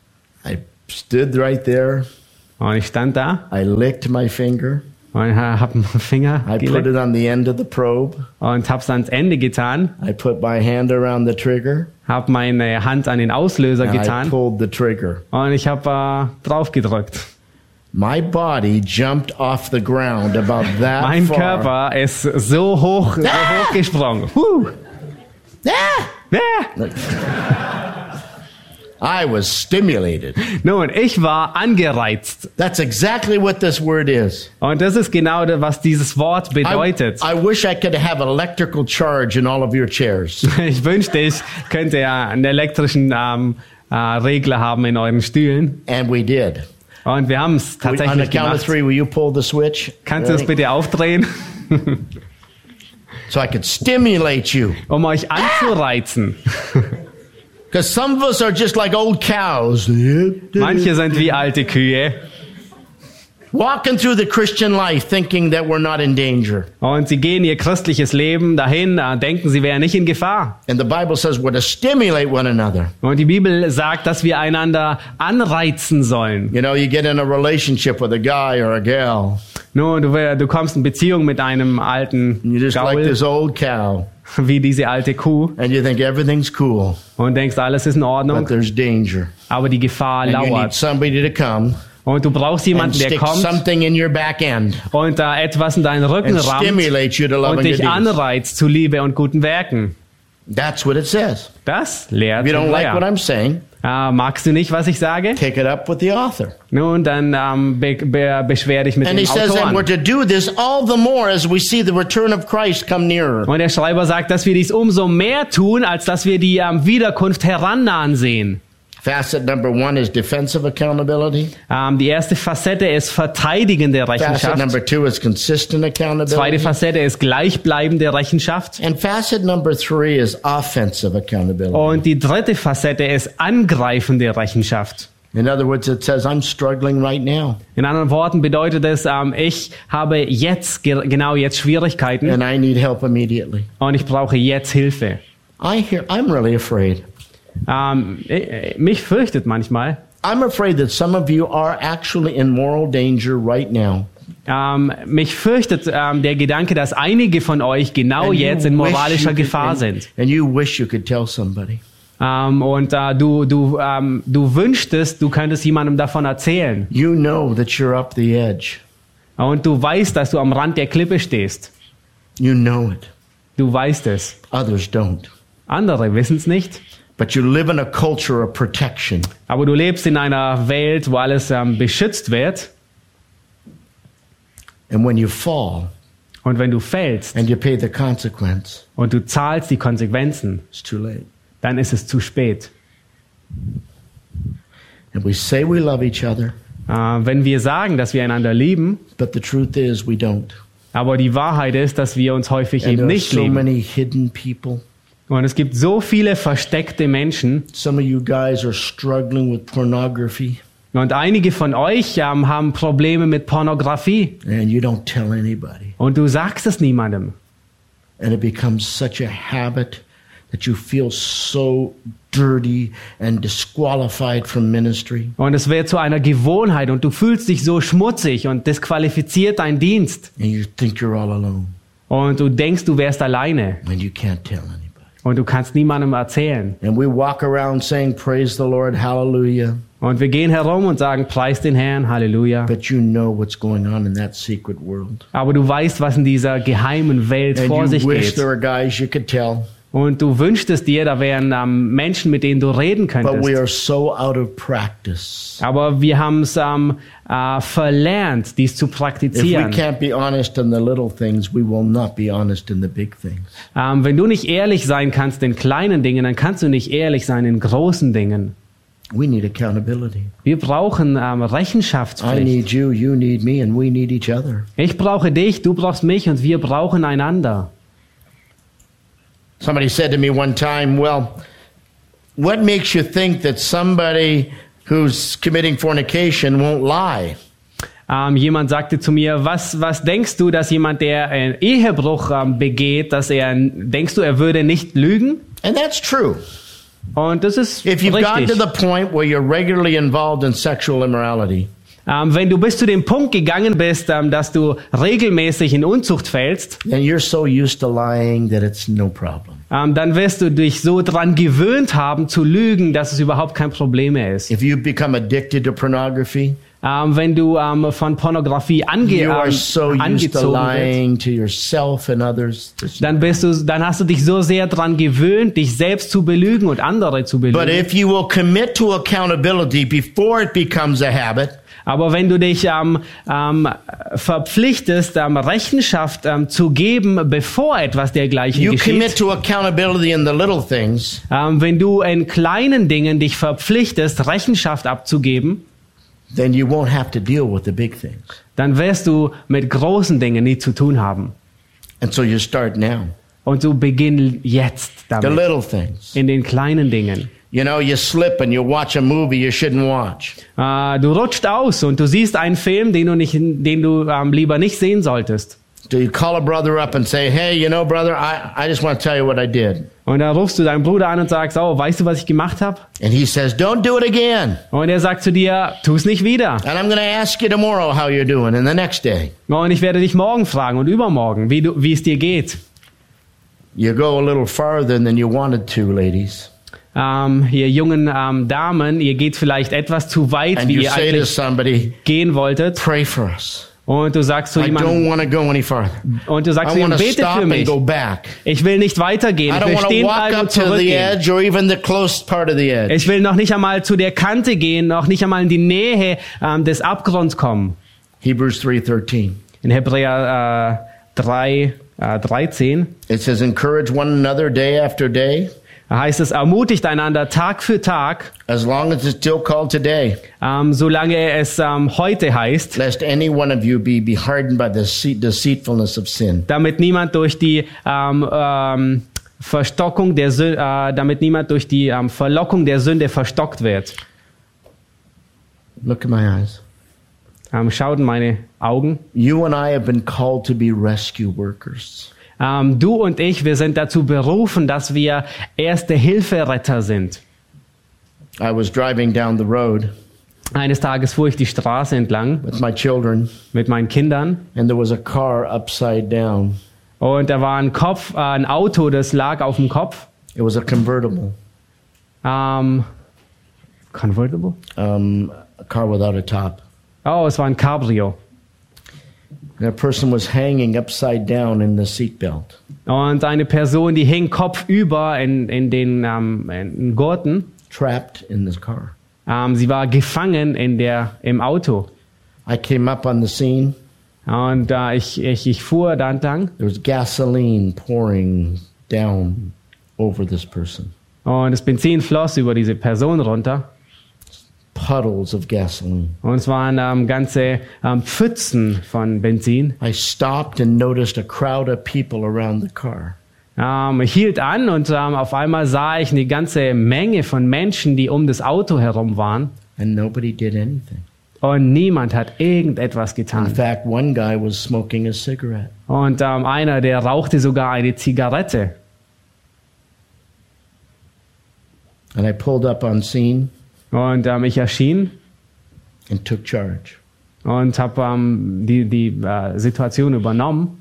I stood right there. und ich stand da I licked my finger. und habe einen Finger I put geleckt it on the end of the probe. und habe es ans Ende getan, I put my hand around the trigger. habe meine Hand an den Auslöser And I getan pulled the trigger. und ich habe äh, drauf gedrückt. My body jumped off the ground about that Mein far. Körper ist so hoch, so Ah! hoch gesprungen. Huh. Ah! Ja. I was stimulated. Nun, ich war angereizt. That's exactly what this word is. Und das ist genau das, was dieses Wort I, bedeutet. I wish I could have electrical charge in all of your chairs. Ich wünschte, ich könnte ja einen elektrischen ähm, äh, Regler haben in euren Stühlen. And we did. Und wir haben es On the tatsächlich count of gemacht. three, will you pull the switch? Kannst du es Ready? bitte aufdrehen, So I could stimulate you. um euch anzureizen? Because some of us are just like old cows. Manche sind wie alte Kühe. walking through the Christian life thinking that we're not in danger. Und sie gehen ihr christliches Leben dahin, äh, denken, sie wären nicht in Gefahr. And the Bible says we're to stimulate one another. Und die Bibel sagt, dass wir einander anreizen sollen. You know, you get in a relationship with a guy or a gal. Nun, du, du kommst in Beziehung mit einem alten And you're just like Gaul, this old cow. wie diese alte Kuh, And you think everything's cool. und denkst, alles ist in But Ordnung, there's danger. aber die Gefahr And you need lauert. somebody to come Und du brauchst and jemanden, der stick kommt something in your back end und da etwas in deinen Rücken and rammt stimulate you to love und and good dich deeds. anreizt zu Liebe und guten Werken. That's what it says. Das lehrt If you don't like what Hebräer. I'm saying, Äh, magst du nicht, was ich sage? take it up with the author. Nun, dann ähm, be be beschwer dich mit And dem he says that we're Autoren. to do this all the more as we see the return of Christ come nearer. Und der Schreiber sagt, dass wir dies umso mehr tun, als dass wir die ähm, Wiederkunft herannahen sehen. Facet number one is defensive accountability. Ähm, die erste Facette ist verteidigende Facet Rechenschaft. number two is consistent Zweite accountability. Facette ist gleichbleibende Rechenschaft. And facet number three is offensive accountability. Und die dritte Facette ist angreifende Rechenschaft. In other words, it says, I'm struggling right now, In anderen Worten bedeutet es, ähm, ich habe jetzt, ge genau jetzt Schwierigkeiten and I need help immediately. und ich brauche jetzt Hilfe. I hear, I'm really afraid. Ähm, äh, mich fürchtet manchmal. I'm afraid that some of you are actually in moral danger right now. Ähm, mich fürchtet ähm, der Gedanke, dass einige von euch genau And you jetzt in wish moralischer you could- Gefahr and- sind. And you wish you could tell somebody. Ähm, und äh, du, du, ähm, du wünschtest, du könntest jemandem davon erzählen. You know that you're up the edge. Und du weißt, dass du am Rand der Klippe stehst. You know it. Du weißt es. Others don't. Andere wissen es nicht. But you live in a culture of protection. Aber du lebst in einer Welt, wo alles ähm, beschützt wird. And when you fall Und wenn du fällst and you pay the consequence, und du zahlst die Konsequenzen, it's too late. dann ist es zu spät. And we say we love each other, Äh, wenn wir sagen, dass wir einander lieben, but the truth is we don't. aber die Wahrheit ist, dass wir uns häufig And eben there are nicht so lieben. many hidden people. Und es gibt so viele versteckte Menschen. Some of you guys are struggling with pornography, Und einige von euch ähm, haben Probleme mit Pornografie. and you don't tell anybody. Und du sagst es niemandem. And it becomes such a habit that you feel so dirty and disqualified from ministry. Und es wird zu einer Gewohnheit und du fühlst dich so schmutzig und disqualifiziert dein Dienst. And you think you're all alone, Und du denkst, du wärst alleine. and you can't tell anybody. Und du kannst niemandem erzählen. And we walk around saying, praise the Lord, hallelujah. Und wir gehen herum und sagen, preis den Herrn, Halleluja. But you know what's going on in that secret world. Aber du weißt, was in dieser geheimen Welt vor And sich you wish geht. there were guys you could tell. Und du wünschtest dir, da wären ähm, Menschen, mit denen du reden But we könntest. are so out of practice. Aber wir haben es ähm, äh, verlernt, dies zu If we praktizieren. can't be honest in the little things, we will not be honest in the big things. Ähm, wenn du nicht ehrlich sein kannst in kleinen Dingen, dann kannst du nicht ehrlich sein in großen Dingen. We need accountability. Wir brauchen ähm, I Rechenschaftspflicht. need you, you need me, and we need each other. Ich brauche dich, du brauchst mich und wir brauchen einander. Somebody said to me one time, well, what makes you think that somebody who's committing fornication won't lie? Ähm, jemand sagte zu mir, was, was denkst du, dass jemand, der einen Ehebruch ähm, begeht, dass er, denkst du, er würde nicht lügen? And that's true. Und das ist If you've gotten richtig. to the point where you're regularly involved in sexual immorality, Ähm, wenn du bis zu dem Punkt gegangen bist, ähm, dass du regelmäßig in Unzucht fällst, then you're so used to lying that it's no problem. ähm, dann wirst du dich so dran gewöhnt haben zu lügen, dass es überhaupt kein Problem mehr ist. If you become addicted to pornography, Ähm, wenn du ähm, von Pornografie ange you are ähm, so used to angezogen wirst, lying to yourself and others. dann bist du, dann hast du dich so sehr dran gewöhnt, dich selbst zu belügen und andere zu belügen. But if you will commit to accountability before it becomes a habit, Aber wenn du dich ähm, ähm, verpflichtest, ähm, Rechenschaft ähm, zu geben, bevor etwas dergleichen you commit geschieht, to accountability in the little things, ähm, wenn du in kleinen Dingen dich verpflichtest, Rechenschaft abzugeben, then you won't have to deal with the big things. dann wirst du mit großen Dingen nie zu tun haben. And so you start now. Und so beginn jetzt The damit, little things. in den kleinen Dingen. You know, you slip and you watch a movie you shouldn't watch. Äh, du rutscht aus und du siehst einen Film, den du, nicht, den du ähm, lieber nicht sehen solltest. Do you call a brother up and say, hey, you know, brother, I, I just want to tell you what I did. Und dann rufst du deinen Bruder an und sagst, oh, weißt du, was ich gemacht habe? And he says, don't do it again. Und er sagt zu dir, tu es nicht wieder. And I'm going to ask you tomorrow how you're doing and the next day. Und ich werde dich morgen fragen und übermorgen, wie, du, wie es dir geht. You go a little farther than you wanted to, ladies. Ähm, ihr jungen ähm, Damen, ihr geht vielleicht etwas zu weit, And wie you ihr say to eigentlich somebody, gehen wolltet. pray for us. Und du sagst zu I don't jemandem, want to go any farther. und du sagst I zu ihm, want to bete stop für and mich. go back. Ich will nicht weitergehen. I Ich don't will want to stehen walk bleiben up und to the zurückgehen. edge or even the close part of the edge. Ich will noch nicht einmal zu der Kante gehen, noch nicht einmal in die Nähe ähm, des Abgrunds kommen. Hebrews three thirteen. In Hebräer äh, drei, äh, dreizehn It says, encourage one another day after day, da heißt es, ermutigt einander Tag für Tag, as long as it's still called today, ähm, solange es ähm, heute heißt, lest any one of you be, be hardened by the deceit- deceitfulness of sin. damit niemand durch die ähm, ähm, Verstockung der Sü- äh, damit niemand durch die ähm, Verlockung der Sünde verstockt wird. Look at my eyes. Ähm, schaut in meine Augen. You and I have been called to be rescue workers. Ähm, du und ich, wir sind dazu berufen, dass wir Erste-Hilfe-Retter sind. I was driving down the road Eines Tages fuhr ich die Straße entlang with my children, mit meinen Kindern and there was a car upside down. und da war ein Kopf, äh, ein Auto, das lag auf dem Kopf. It was a convertible, Ähm, convertible? um, a car without a top. Oh, es war ein Cabrio. And a person was hanging upside down in the seatbelt. Und eine Person, die hing kopfüber in, in den ähm, in den Gurten. Trapped in this car. Ähm, sie war gefangen in der, im Auto. I came up on the scene. Und äh, ich, ich, ich fuhr da entlang. There was gasoline pouring down over this person. Und das Benzin floss über diese Person runter. Puddles of gasoline. Und es waren ähm, ganze ähm, Pfützen von Benzin. I stopped and noticed a crowd of people around the car. Ähm, ich hielt an und ähm, auf einmal sah ich eine ganze Menge von Menschen, die um das Auto herum waren. And nobody did anything. Und niemand hat irgendetwas In getan. fact, one guy was smoking a cigarette. Und ähm, einer, der rauchte sogar eine Zigarette. And I pulled up on scene Und ähm, ich erschien and took charge. und habe ähm, die, die äh, Situation übernommen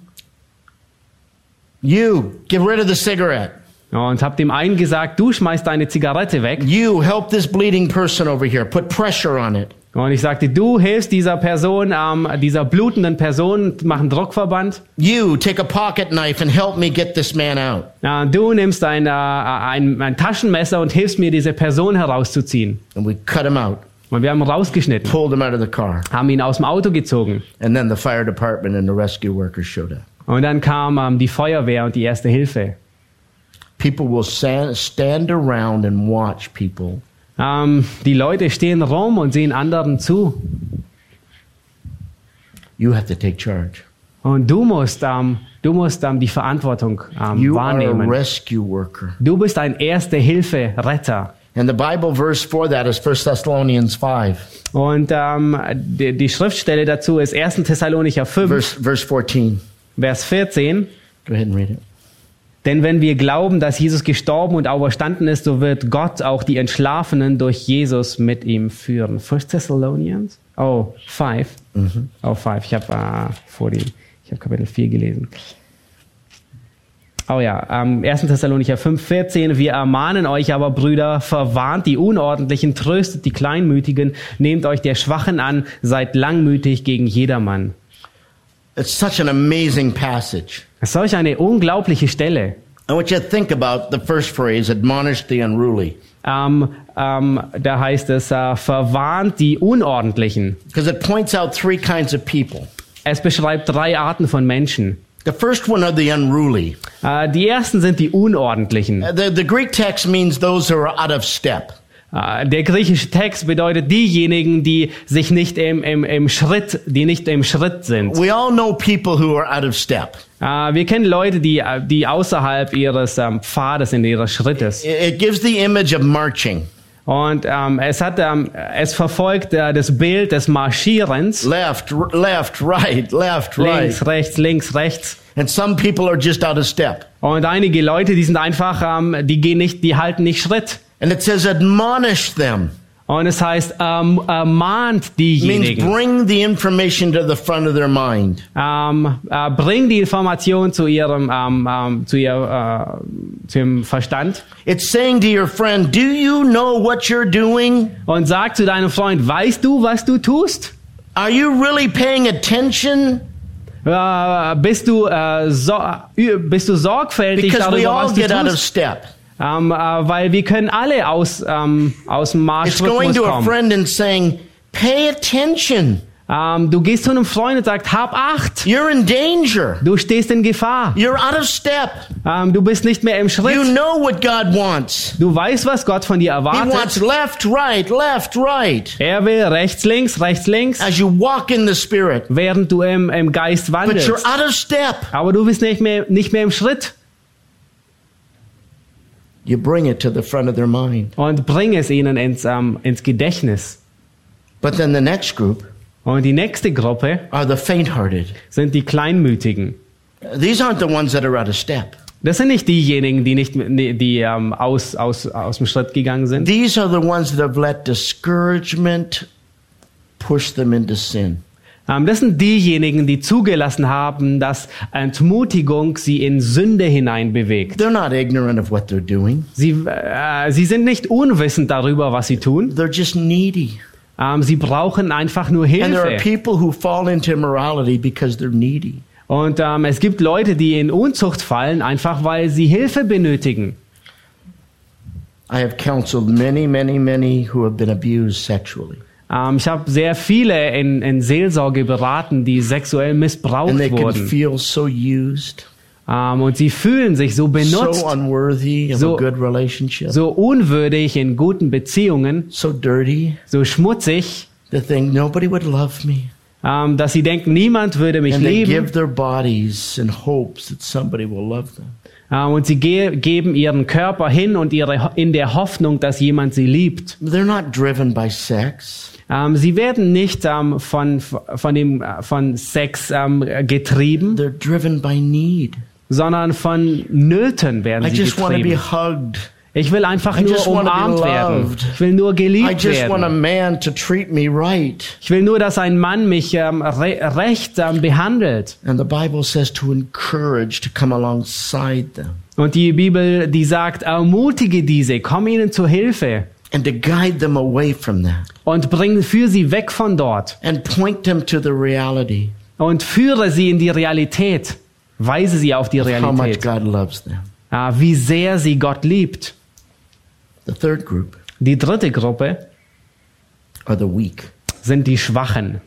You, get rid of the cigarette. und habe dem einen gesagt, du schmeißt deine Zigarette weg. You, help this bleeding person over here. Put pressure on it. Und ich sagte, du hilfst dieser Person, ähm, dieser blutenden Person, mach einen Druckverband. You, take a pocket knife and help me get this man out. Äh, du nimmst ein, äh, ein, ein Taschenmesser und hilfst mir, diese Person herauszuziehen. And we cut him out, Und wir haben ihn rausgeschnitten, pulled him out of the car. haben ihn aus dem Auto gezogen. And then the fire department and the rescue workers showed up. Und dann kam ähm, die Feuerwehr und die Erste Hilfe. People will san- stand around and watch people. Ähm, die Leute stehen rum und sehen anderen zu. You have to take charge. Und du musst, ähm, du musst ähm, die Verantwortung ähm, You are a wahrnehmen. rescue worker. Du bist ein Erste-Hilfe-Retter. And the Bible verse for that is First Thessalonians five, Und ähm, die, die Schriftstelle dazu ist erster Thessalonicher fünf, verse, verse fourteen. Vers vierzehn. Go ahead and read it. Denn wenn wir glauben, dass Jesus gestorben und auferstanden ist, so wird Gott auch die Entschlafenen durch Jesus mit ihm führen. First Thessalonians? Oh, five. Mhm. Oh, five. Ich habe äh, vor die, ich habe Kapitel vier gelesen. Oh ja, ähm, erster Thessalonicher fünf, vierzehn. Wir ermahnen euch aber, Brüder, verwarnt die Unordentlichen, tröstet die Kleinmütigen, nehmt euch der Schwachen an, seid langmütig gegen jedermann. It's such an amazing passage. Es ist solch eine unglaubliche Stelle. I want you to think about the first phrase, admonish the unruly. Ähm, ähm, da heißt es, äh, verwarnt die Unordentlichen. Because it points out three kinds of people. Es beschreibt drei Arten von Menschen. The first one are the unruly. Äh, die ersten sind die Unordentlichen. Uh, The, the Greek text means those who are out of step. äh, der griechische Text bedeutet diejenigen, die sich nicht im, im, im Schritt, die nicht im Schritt sind. We all know people who are out of step. Äh, wir kennen Leute, die, die außerhalb ihres ähm, Pfades, in ihres Schrittes. It gives the image of marching. Und ähm, es hat, ähm, es verfolgt äh, das Bild des Marschierens. Left, r- left, right, left, right. Links, rechts, links, rechts. And some people are just out of step. Und einige Leute, die sind einfach, ähm, die gehen nicht, die halten nicht Schritt. And it says admonish them. Und es heißt, ähm, ermahnt Means diejenigen. bring the information to the front of their mind. Ähm, äh, bring die Information zu ihrem, ähm, ähm, zu ihr, äh, zu ihrem Verstand. It's saying to your friend, do you know what you're doing? Und sag zu deinem Freund, weißt du, was du tust? Are you really paying attention? Äh, bist du, äh, so, äh, bist du sorgfältig Because we darüber, all was du get out of tust? step. Ähm, äh, weil wir können alle aus, ähm, aus dem It's going Marschrhythmus to a kommen. friend and saying, pay attention. Ähm, du gehst zu einem Freund und sagst, hab Acht. You're in danger. Du stehst in Gefahr. You're out of step. Ähm, du bist nicht mehr im You Schritt. know what God wants. Du weißt, was Gott von dir He erwartet. wants left, right, left, right. Er will rechts, links, rechts, links, As you walk in the Spirit. während du im, im Geist But you're wandelst. out of step. Aber du bist nicht mehr, nicht mehr im Schritt. You bring it to the front of their mind. Und bring es ihnen ins, ähm, ins Gedächtnis. But then the next group Und die nächste Gruppe are the faint-hearted. sind die Kleinmütigen. These aren't the ones that are out of step. Das sind nicht diejenigen, die nicht, die, die ähm, aus, aus, aus dem Schritt gegangen sind. These are the ones that have let discouragement push them into sin. Ähm, das sind diejenigen, die zugelassen haben, dass Entmutigung sie in Sünde hineinbewegt. They're not ignorant of what they're doing. Sie, äh, sie sind nicht unwissend darüber, was sie tun. They're just needy. Ähm, sie brauchen einfach nur And there are Hilfe. people who fall into immorality because they're needy. Und ähm, es gibt Leute, die in Unzucht fallen, einfach weil sie Hilfe benötigen. I have counseled many, many, many who have been abused sexually. Ähm, ich habe sehr viele in, in Seelsorge beraten, die sexuell And missbraucht they can wurden. feel so used, Ähm, und sie fühlen sich so benutzt, so unworthy of So- a good relationship, so unwürdig in guten Beziehungen, so dirty. so schmutzig, They think nobody would love me. ähm, dass sie denken, niemand würde mich And they lieben. give their bodies in hopes that somebody will love them. Ähm, und sie ge geben ihren Körper hin und ihre, in der Hoffnung, dass jemand sie liebt. They're not driven by sex. Ähm, sie werden nicht ähm, von, von, dem, äh, von Sex ähm, getrieben, They're driven by need. sondern von Nöten werden I sie just want to be getrieben. hugged. Ich will einfach I nur just wanna be umarmt werden. loved. Ich will nur I geliebt just want a werden. man to treat me right. Ich will nur, dass ein Mann mich ähm, re recht ähm, behandelt. And the Bible says to encourage, to come alongside them. Und die Bibel, die sagt, ermutige diese, komm ihnen zur Hilfe And to guide them away from that. und bring für sie weg von dort And point them to the reality und führe sie in die Realität. Weise sie auf die of how much Realität, God loves them. äh, wie sehr sie Gott liebt. The third group Die dritte Gruppe are the weak. sind die Schwachen.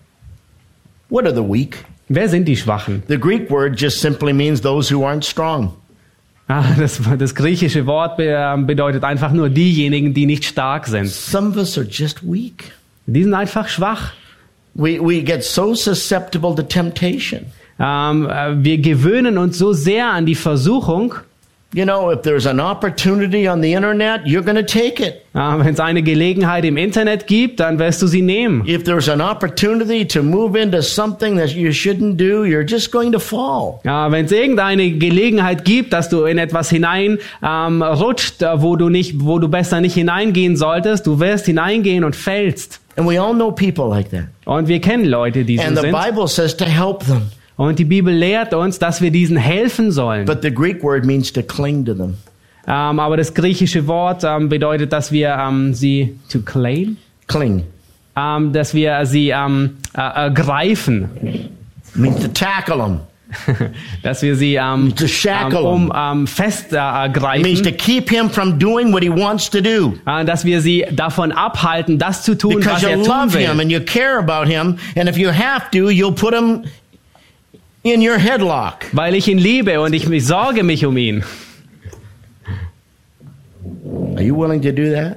What are the weak? Wer sind die Schwachen? The Greek word just simply means those who aren't strong. Ah, das, das griechische Wort be, ähm, bedeutet einfach nur diejenigen, die nicht stark sind. Some of us are just weak. Die sind einfach schwach. We, we get so susceptible to temptation. Ähm, äh, wir gewöhnen uns so sehr an die Versuchung. You know, if there's an opportunity on the internet, you're going to take it. Äh, Wenn es eine Gelegenheit im Internet gibt, dann wirst du sie nehmen. If there's an opportunity to move into something that you shouldn't do, you're just going to fall. Ja, wenn es irgendeine Gelegenheit gibt, dass du in etwas hinein ähm, rutscht, äh, wo du nicht, wo du besser nicht hineingehen solltest, du wirst hineingehen und fällst. And we all know people like that. Und wir kennen Leute, die so And the sind. Bible says to help them. Und die Bibel lehrt uns, dass wir diesen helfen sollen. But the Greek word means to cling to them. Ähm, aber das griechische Wort ähm, bedeutet, dass wir ähm, sie to claim, Cling. ähm, dass wir sie ähm, äh, ergreifen, Means to tackle them. dass wir sie ähm, To shackle ähm, um ähm, fest äh, It means to ergreifen, keep him from doing what he wants to do. äh, dass wir sie davon abhalten, das zu tun, Because was you er tun love him will. and you care about him. And if you have to, you'll put him in your headlock. Weil ich ihn liebe und ich, ich sorge mich um ihn. Are you willing to do that?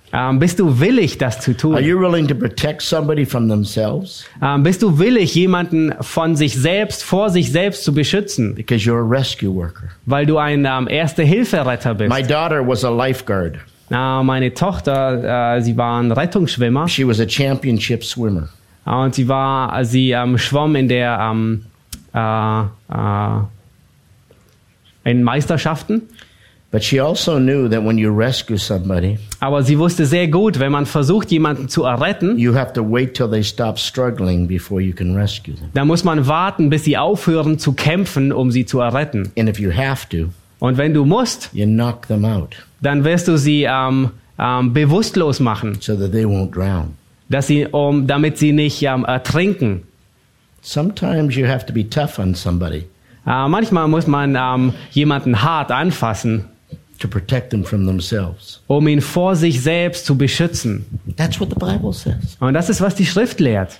Ähm, bist du willig, das zu Are tun? you willing to protect somebody from themselves? Ähm, bist du willig, jemanden von sich selbst, vor sich selbst zu beschützen, Because you're a rescue worker. weil du ein ähm, Erste-Hilfe-Retter bist? My daughter was a lifeguard. Äh, meine Tochter, äh, sie war ein Rettungsschwimmer She was a championship swimmer. und sie war, sie ähm, schwamm in der ähm, äh, äh, in Meisterschaften. But she also knew that when you rescue somebody, Aber sie wusste sehr gut, wenn man versucht, jemanden zu erretten, you have to wait till they stop struggling before you can rescue them. da muss man warten, bis sie aufhören zu kämpfen, um sie zu erretten. And if you have to, Und wenn du musst, you knock them out dann wirst du sie ähm, ähm, bewusstlos machen, so that they won't drown. dass sie, um, damit sie nicht ähm, ertrinken. Sometimes you have to be tough on somebody Äh, manchmal muss man ähm, jemanden hart anfassen, to protect them from themselves. um ihn vor sich selbst zu beschützen. That's what the Bible says. Und das ist, was die Schrift lehrt.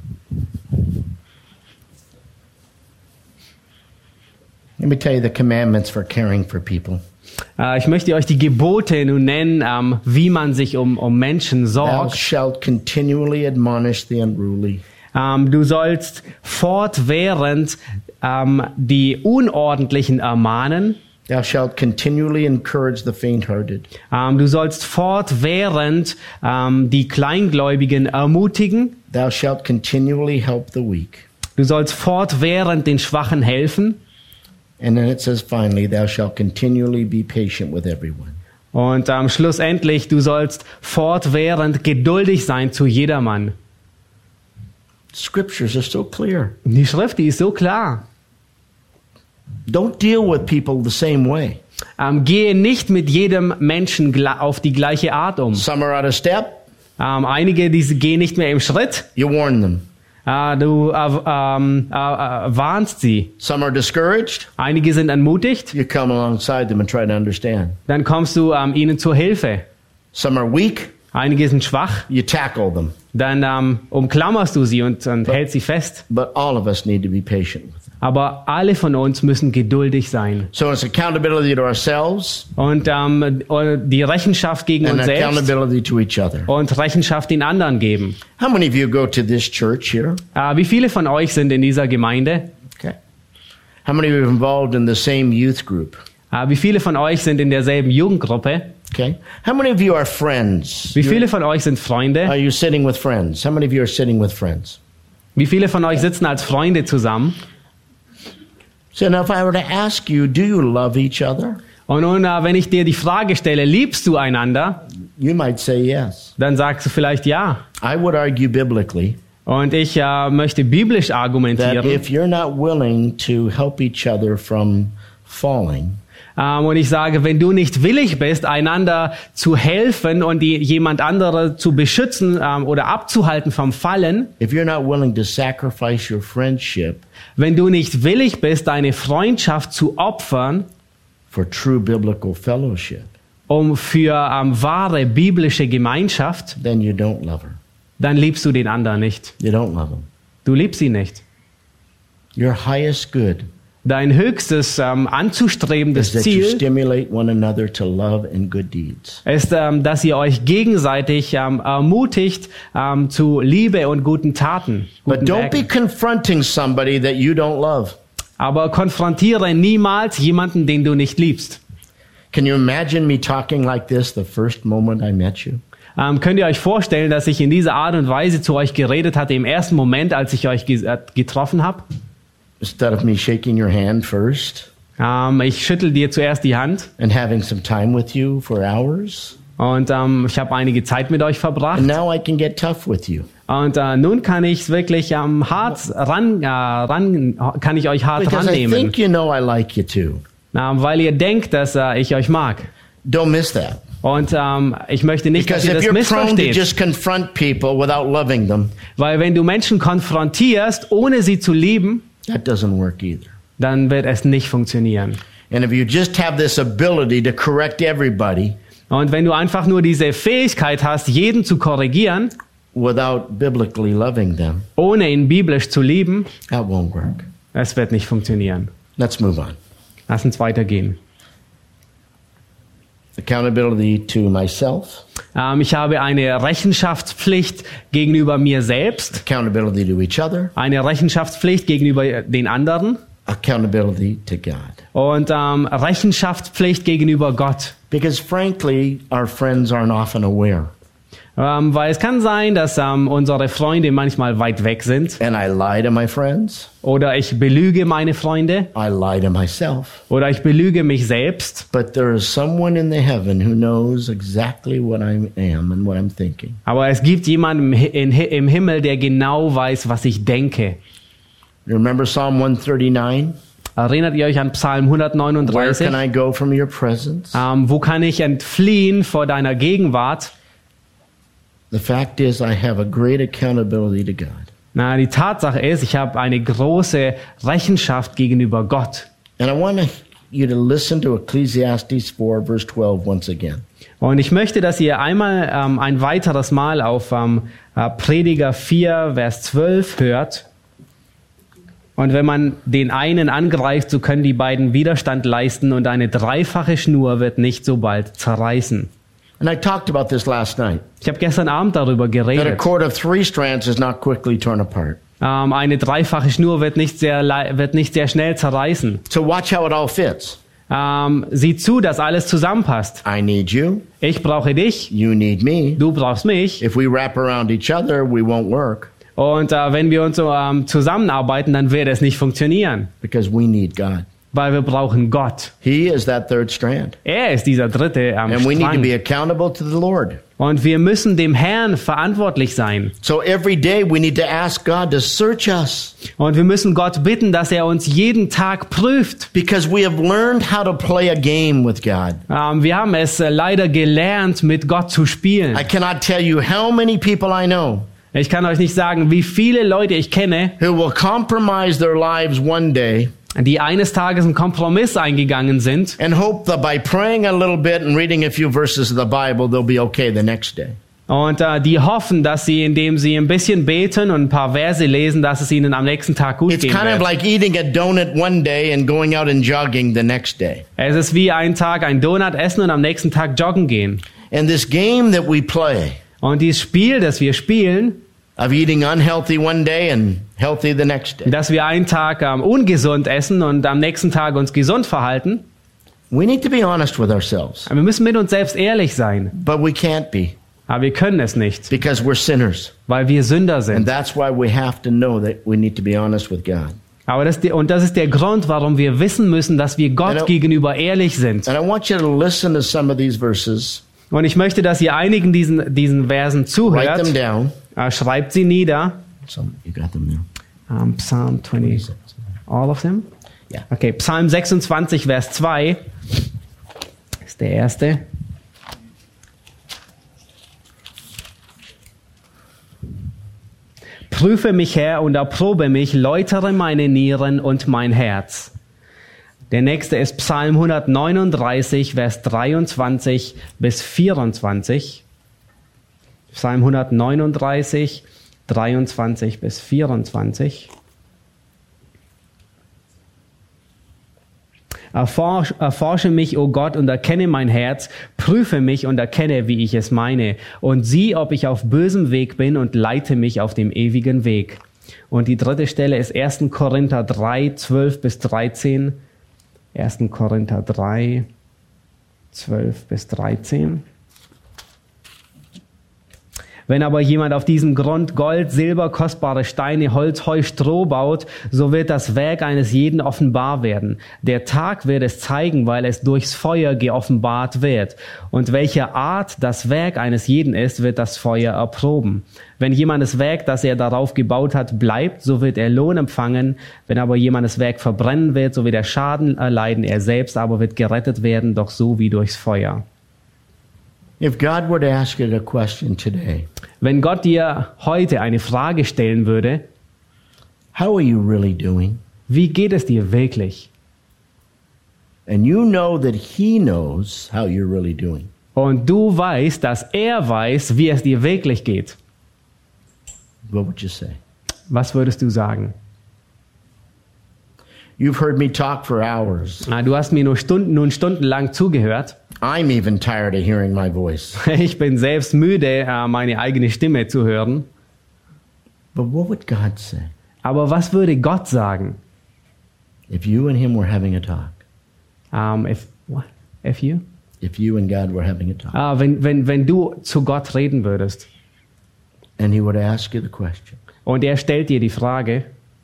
Let me tell you the commandments for caring for people. Äh, ich möchte euch die Gebote nun nennen, ähm, wie man sich um, um Menschen Thou sorgt. shalt continually admonish the unruly. Ähm, du sollst fortwährend ähm, die Unordentlichen ermahnen. Thou shalt continually encourage the faint-hearted. Ähm, du sollst fortwährend ähm, die Kleingläubigen ermutigen. Thou shalt continually help the weak. Du sollst fortwährend den Schwachen helfen. And then it says finally, thou shalt continually be patient with everyone. Und ähm, schlussendlich, du sollst fortwährend geduldig sein zu jedermann. Scriptures are so clear. Die Schrift, die ist so klar. Don't deal with people the same way. Ähm, gehe nicht mit jedem Menschen gla- auf die gleiche Art um. Some are out of step, Ähm, einige, die gehen nicht mehr im Schritt. you warn them. Äh, du äh, ähm, äh, äh, warnst sie. Some are discouraged, Einige sind entmutigt. you come alongside them and try to understand. Dann kommst du ähm, ihnen zur Hilfe. Some are weak, Einige sind schwach. you tackle them. Dann ähm, umklammerst du sie und, und hältst sie fest. But all of us need to be patient with them. Aber alle von uns müssen geduldig sein. So it's accountability to ourselves Und ähm, die Rechenschaft gegen and uns selbst accountability to each other. und Rechenschaft den anderen geben. How many of you go to this church here? Äh, wie viele von euch sind in dieser Gemeinde? Okay. How many of you are involved in the same youth group? Äh, wie viele von euch sind in derselben Jugendgruppe? Okay. How many of you are friends? Wie You're- viele von euch sind Freunde? Are you sitting with friends? How many of you are sitting with friends? Wie viele von euch sitzen als Freunde zusammen? So now if I were to ask you, do you love each other? Und nun, äh, wenn ich dir die Frage stelle, liebst du einander? You might say yes. Dann sagst du vielleicht ja. I would argue biblically Und ich äh, möchte biblisch that argumentieren. if you're not willing to help each other from falling, Ähm, und ich sage, wenn du nicht willig bist, einander zu helfen und die, jemand andere zu beschützen ähm, oder abzuhalten vom Fallen, if you're not willing to sacrifice your friendship wenn du nicht willig bist, deine Freundschaft zu opfern, for true biblical fellowship, um für ähm, wahre biblische Gemeinschaft, then you don't love her. dann liebst du den anderen nicht. You don't love him. Du liebst sie nicht. Your highest good Dein höchstes ähm, anzustrebendes is that you Ziel stimulate one another to love and good deeds. ist, ähm, dass ihr euch gegenseitig ähm, ermutigt ähm, zu Liebe und guten Taten. But Guten don't be Werken. confronting somebody that you don't love. Aber konfrontiere niemals jemanden, den du nicht liebst. Can you imagine me talking like this the first moment I met you? Ähm, könnt ihr euch vorstellen, dass ich in dieser Art und Weise zu euch geredet hatte im ersten Moment, als ich euch ge äh, getroffen habe? Instead of me shaking your hand first Ähm, ich schüttel dir zuerst die Hand and having some time with you for hours, und ähm, ich habe einige Zeit mit euch verbracht. and now I can get tough with you. Und äh, nun kann ich wirklich ähm, hart ran, äh, ran, kann ich euch hart Because I rannehmen, think you know I like you too. ähm, weil ihr denkt, dass äh, ich euch mag. Don't miss that. Und ähm, ich möchte nicht, dass Because ihr if das you're prone to missversteht. just confront people without loving them, Weil wenn du Menschen konfrontierst, ohne sie zu lieben, that doesn't work either. dann wird es nicht funktionieren. And if you just have this ability to correct everybody Und wenn du einfach nur diese Fähigkeit hast, jeden zu korrigieren, without biblically loving them, ohne ihn biblisch zu lieben, that won't work. es wird nicht funktionieren. Let's move on. Lass uns weitergehen. The Accountability to myself. Ähm, ich habe eine Rechenschaftspflicht gegenüber mir selbst, Accountability to each other. eine Rechenschaftspflicht gegenüber den anderen Accountability to God. und ähm, Rechenschaftspflicht gegenüber Gott. Because frankly, our friends aren't often aware. Ähm, weil es kann sein, dass ähm, unsere Freunde manchmal weit weg sind And I lie to my friends. oder ich belüge meine Freunde I lie to myself. oder ich belüge mich selbst. But there is someone in the heaven who knows exactly what I am and what I'm thinking. Aber es gibt jemanden im, Hi- in, Hi- im Himmel, der genau weiß, was ich denke. You remember Psalm one thirty-nine? Erinnert ihr euch an Psalm Where hundertneununddreißig? can I go from your presence? Ähm, wo kann ich entfliehen vor deiner Gegenwart? The fact is, I have a great accountability to God. Na, die Tatsache ist, ich habe eine große Rechenschaft gegenüber Gott. And I want you to listen to Ecclesiastes four, verse twelve once again. Und ich möchte, dass ihr einmal ähm, ein weiteres Mal auf ähm, äh, Prediger vier, Vers zwölf hört. Und wenn man den einen angreift, so können die beiden Widerstand leisten und eine dreifache Schnur wird nicht so bald zerreißen. And I talked about this last night. Ich habe gestern Abend darüber That a geredet. cord of three strands is not quickly torn apart. Ähm, eine dreifache Schnur wird nicht sehr, lei- wird nicht sehr schnell zerreißen. So watch how it all fits. Ähm, sieh zu, dass alles zusammenpasst. I need you. Ich brauche dich, You need me. du brauchst mich. If we wrap around each other, we won't work Und äh, wenn wir uns so ähm, zusammenarbeiten, dann wird es nicht funktionieren, because we need God. weil wir brauchen Gott. He is that third strand. Er ist dieser dritte ähm, And we need to Strang. be accountable to the Lord. Und wir müssen dem Herrn verantwortlich sein. So every day we need to ask God to search us Und wir müssen Gott bitten, dass er uns jeden Tag prüft. because we have learned how to play a game with God. Ähm, wir haben es äh, leider gelernt, mit Gott zu spielen. I cannot tell you how many people I know Ich kann euch nicht sagen, wie viele Leute ich kenne, who will compromise their lives one day die eines Tages einen Kompromiss eingegangen sind and hope that by praying a little bit and reading a few verses of the Bible, they'll be okay the next day. und äh, die hoffen, dass sie, indem sie ein bisschen beten und ein paar Verse lesen, dass es ihnen am nächsten Tag gut It's gehen kind of wird. like eating a donut one day and going out and jogging the next day. Es ist wie ein Tag ein Donut essen und am nächsten Tag joggen gehen. And this game that we play Und dieses Spiel, das wir spielen, of eating unhealthy one day and healthy the next day, dass wir einen Tag ähm, ungesund essen und am nächsten Tag uns gesund verhalten, we need to be honest with ourselves. wir müssen mit uns selbst ehrlich sein. But we can't be Aber wir können es nicht, because we're sinners. weil wir Sünder And sind. that's why we have to know that we need to be honest with God. Aber das, und das ist der Grund, warum wir wissen müssen, dass wir Gott Genau. gegenüber ehrlich sind. And I want you to listen to some of these verses, Und ich möchte, dass ihr einigen diesen, diesen Versen write them zuhört. down. Äh, schreibt sie nieder. Some, you got them now. Um, Psalm zwanzig. All of them? Yeah. Okay, Psalm sechsundzwanzig, Vers zwei ist der erste. Prüfe mich, Herr, und erprobe mich, läutere meine Nieren und mein Herz. Der nächste ist Psalm hundertneununddreißig, Vers dreiundzwanzig bis vierundzwanzig. Psalm hundertneununddreißig, dreiundzwanzig bis vierundzwanzig. Erforsch, erforsche mich, o Gott, und erkenne mein Herz, prüfe mich und erkenne, wie ich es meine, und sieh, ob ich auf bösem Weg bin, und leite mich auf dem ewigen Weg. Und die dritte Stelle ist erster Korinther drei, zwölf bis dreizehn. erster Korinther drei, zwölf bis dreizehn. Wenn aber jemand auf diesem Grund Gold, Silber, kostbare Steine, Holz, Heu, Stroh baut, so wird das Werk eines jeden offenbar werden. Der Tag wird es zeigen, weil es durchs Feuer geoffenbart wird. Und welche Art das Werk eines jeden ist, wird das Feuer erproben. Wenn jemandes Werk, das er darauf gebaut hat, bleibt, so wird er Lohn empfangen. Wenn aber jemandes Werk verbrennen wird, so wird er Schaden erleiden. Er selbst aber wird gerettet werden, doch so wie durchs Feuer. If God were to ask you a question today, Wenn Gott dir heute eine Frage stellen würde, how are you really doing? wie geht es dir wirklich? And you know that He knows how you're really doing. Und du weißt, dass er weiß, wie es dir wirklich geht. What would you say? Was würdest du sagen? You've heard me talk for hours. Ah, du hast mir nur Stunden, nun stundenlang zugehört. I'm even tired of hearing my voice. Ich bin selbst müde, äh, meine eigene Stimme zu hören. But what would God say Aber was würde Gott sagen? if you and him were having a talk? Um, if, what? If you? If you and God were having a talk. Ah, wenn, wenn, wenn du zu Gott reden würdest And he would ask you the question. und er stellt dir die Frage,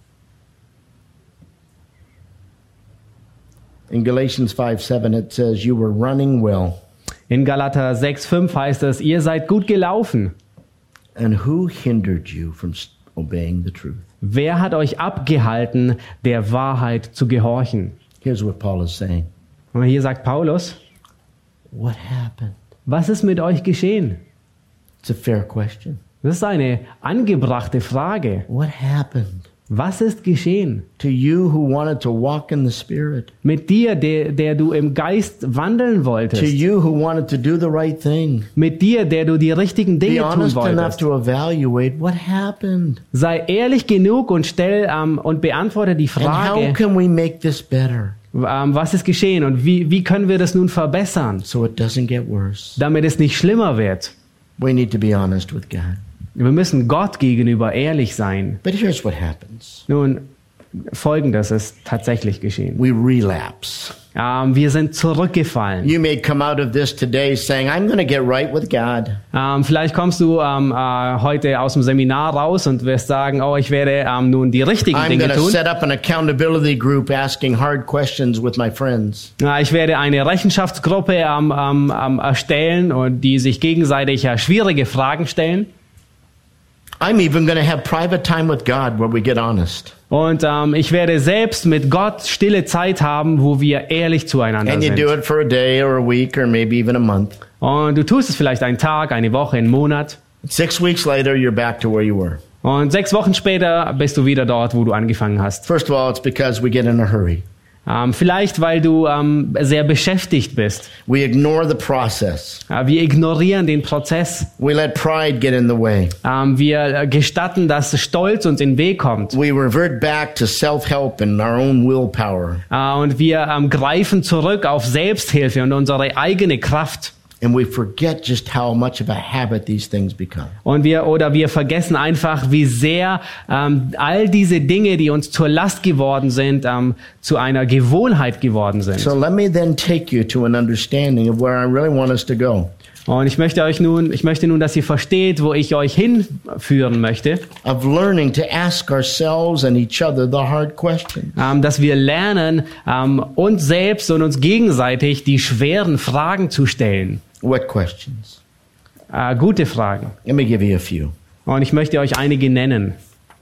In Galatians five seven it says, you were running well. in Galater sechs fünf heißt es, ihr seid gut gelaufen. And who hindered you from s- obeying the truth? Wer hat euch abgehalten, der Wahrheit zu gehorchen? Here's what Paul is saying. Und hier sagt Paulus, What happened? was ist mit euch geschehen? It's a fair question. Das ist eine angebrachte Frage. What happened Was ist geschehen to you who wanted to walk in the Spirit? mit dir, der, der du im Geist wandeln To wolltest? you who wanted to do the right thing? Mit dir, der du die richtigen Be Dinge tun honest enough wolltest? to evaluate what happened. Sei ehrlich genug und stell ähm, und beantworte die And how Frage, can we make this better ähm, was ist geschehen und wie, wie können wir das nun verbessern, so it doesn't get worse? damit es nicht schlimmer wird. We need to be honest with God. Wir müssen Gott gegenüber ehrlich sein. But here's what happens. Nun, Folgendes ist tatsächlich geschehen. We relapse. Ähm, wir sind zurückgefallen. You may come out of this today saying, I'm going to get right with God. Ähm, vielleicht kommst du ähm, äh, heute aus dem Seminar raus und wirst sagen, oh, ich werde ähm, nun die richtigen I'm Dinge going to tun. set up an accountability group asking hard questions with my friends. Ja, ich werde eine Rechenschaftsgruppe ähm, ähm, ähm, erstellen, und die sich gegenseitig ja, schwierige Fragen stellen. I'm even going to have private time with God where we get honest. Und ähm, ich werde selbst mit Gott stille Zeit haben, wo wir ehrlich zueinander And you sind. do it for a day or a week or maybe even a month. Und du tust es vielleicht einen Tag, eine Woche, einen Monat. Six weeks later, you're back to where you were. Und sechs Wochen später bist du wieder dort, wo du angefangen hast. First of all, it's because we get in a hurry. Ähm, vielleicht, weil du ähm, sehr beschäftigt bist. We ignore the process. Ja, wir ignorieren den Prozess. We let pride get in the way. Ähm, wir gestatten, dass Stolz uns in den Weg kommt. We revert back to self-help and our own willpower. Äh, und wir ähm, greifen zurück auf Selbsthilfe und unsere eigene Kraft. And we forget just how much of a habit these things become. Und wir oder wir vergessen einfach, wie sehr ähm, all diese Dinge, die uns zur Last geworden sind, ähm, zu einer Gewohnheit geworden sind. So let me then take you to an understanding of where I really want us to go. Und ich möchte euch nun, ich möchte nun, dass ihr versteht, wo ich euch hinführen möchte, Of learning to ask ourselves and each other the hard questions. ähm, dass wir lernen, ähm, uns selbst und uns gegenseitig die schweren Fragen zu stellen. What questions? Äh, gute Fragen. Let me give you a few. Und ich möchte euch einige nennen.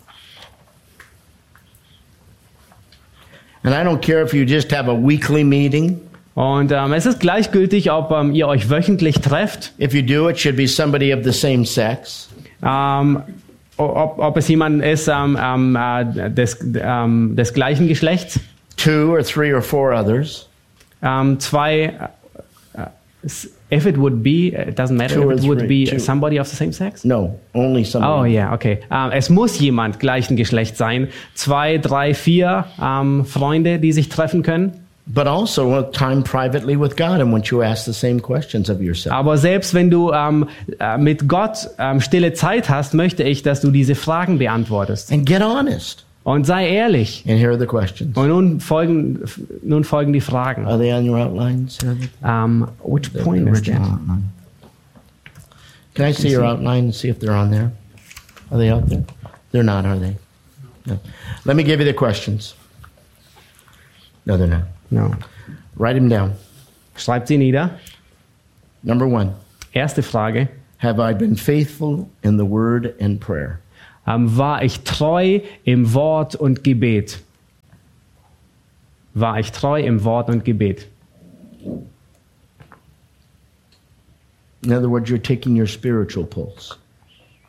And I don't care if you just have a weekly meeting. Und ähm, es ist gleichgültig, ob ähm, ihr euch wöchentlich trefft, If you do, it should be somebody of the same sex. ähm, ob, ob es jemand ist ähm, ähm, äh, des, ähm, des gleichen Geschlechts, Two or three or four others. ähm, zwei, äh, s- if it would be, it doesn't matter Two if or it would three, be two. somebody of the same sex. No, only Oh somebody. ja, okay. Ähm, es muss jemand gleichen Geschlechts sein. Zwei, drei, vier ähm, Freunde, die sich treffen können. But also uh, time privately with God and once you ask the same questions of yourself. Aber selbst wenn du ähm, äh, mit Gott ähm, stille Zeit hast, möchte ich, dass du diese Fragen beantwortest. And get honest. Und sei ehrlich. And here are the questions. Und nun folgen, nun folgen die Fragen. Are they on your outlines? Are they- Um, which the point is original that? outline. Can I see your outline and see if they're on there? Are they out there? They're not, are they? No. Let me give you the questions. No, they're not. No. Write them down. Schreibt sie nieder. Number one, Erste Frage. have I been faithful in the word and prayer? Ähm, war ich treu im Wort und Gebet? War ich treu im Wort und Gebet? In other words, you're taking your spiritual pulse.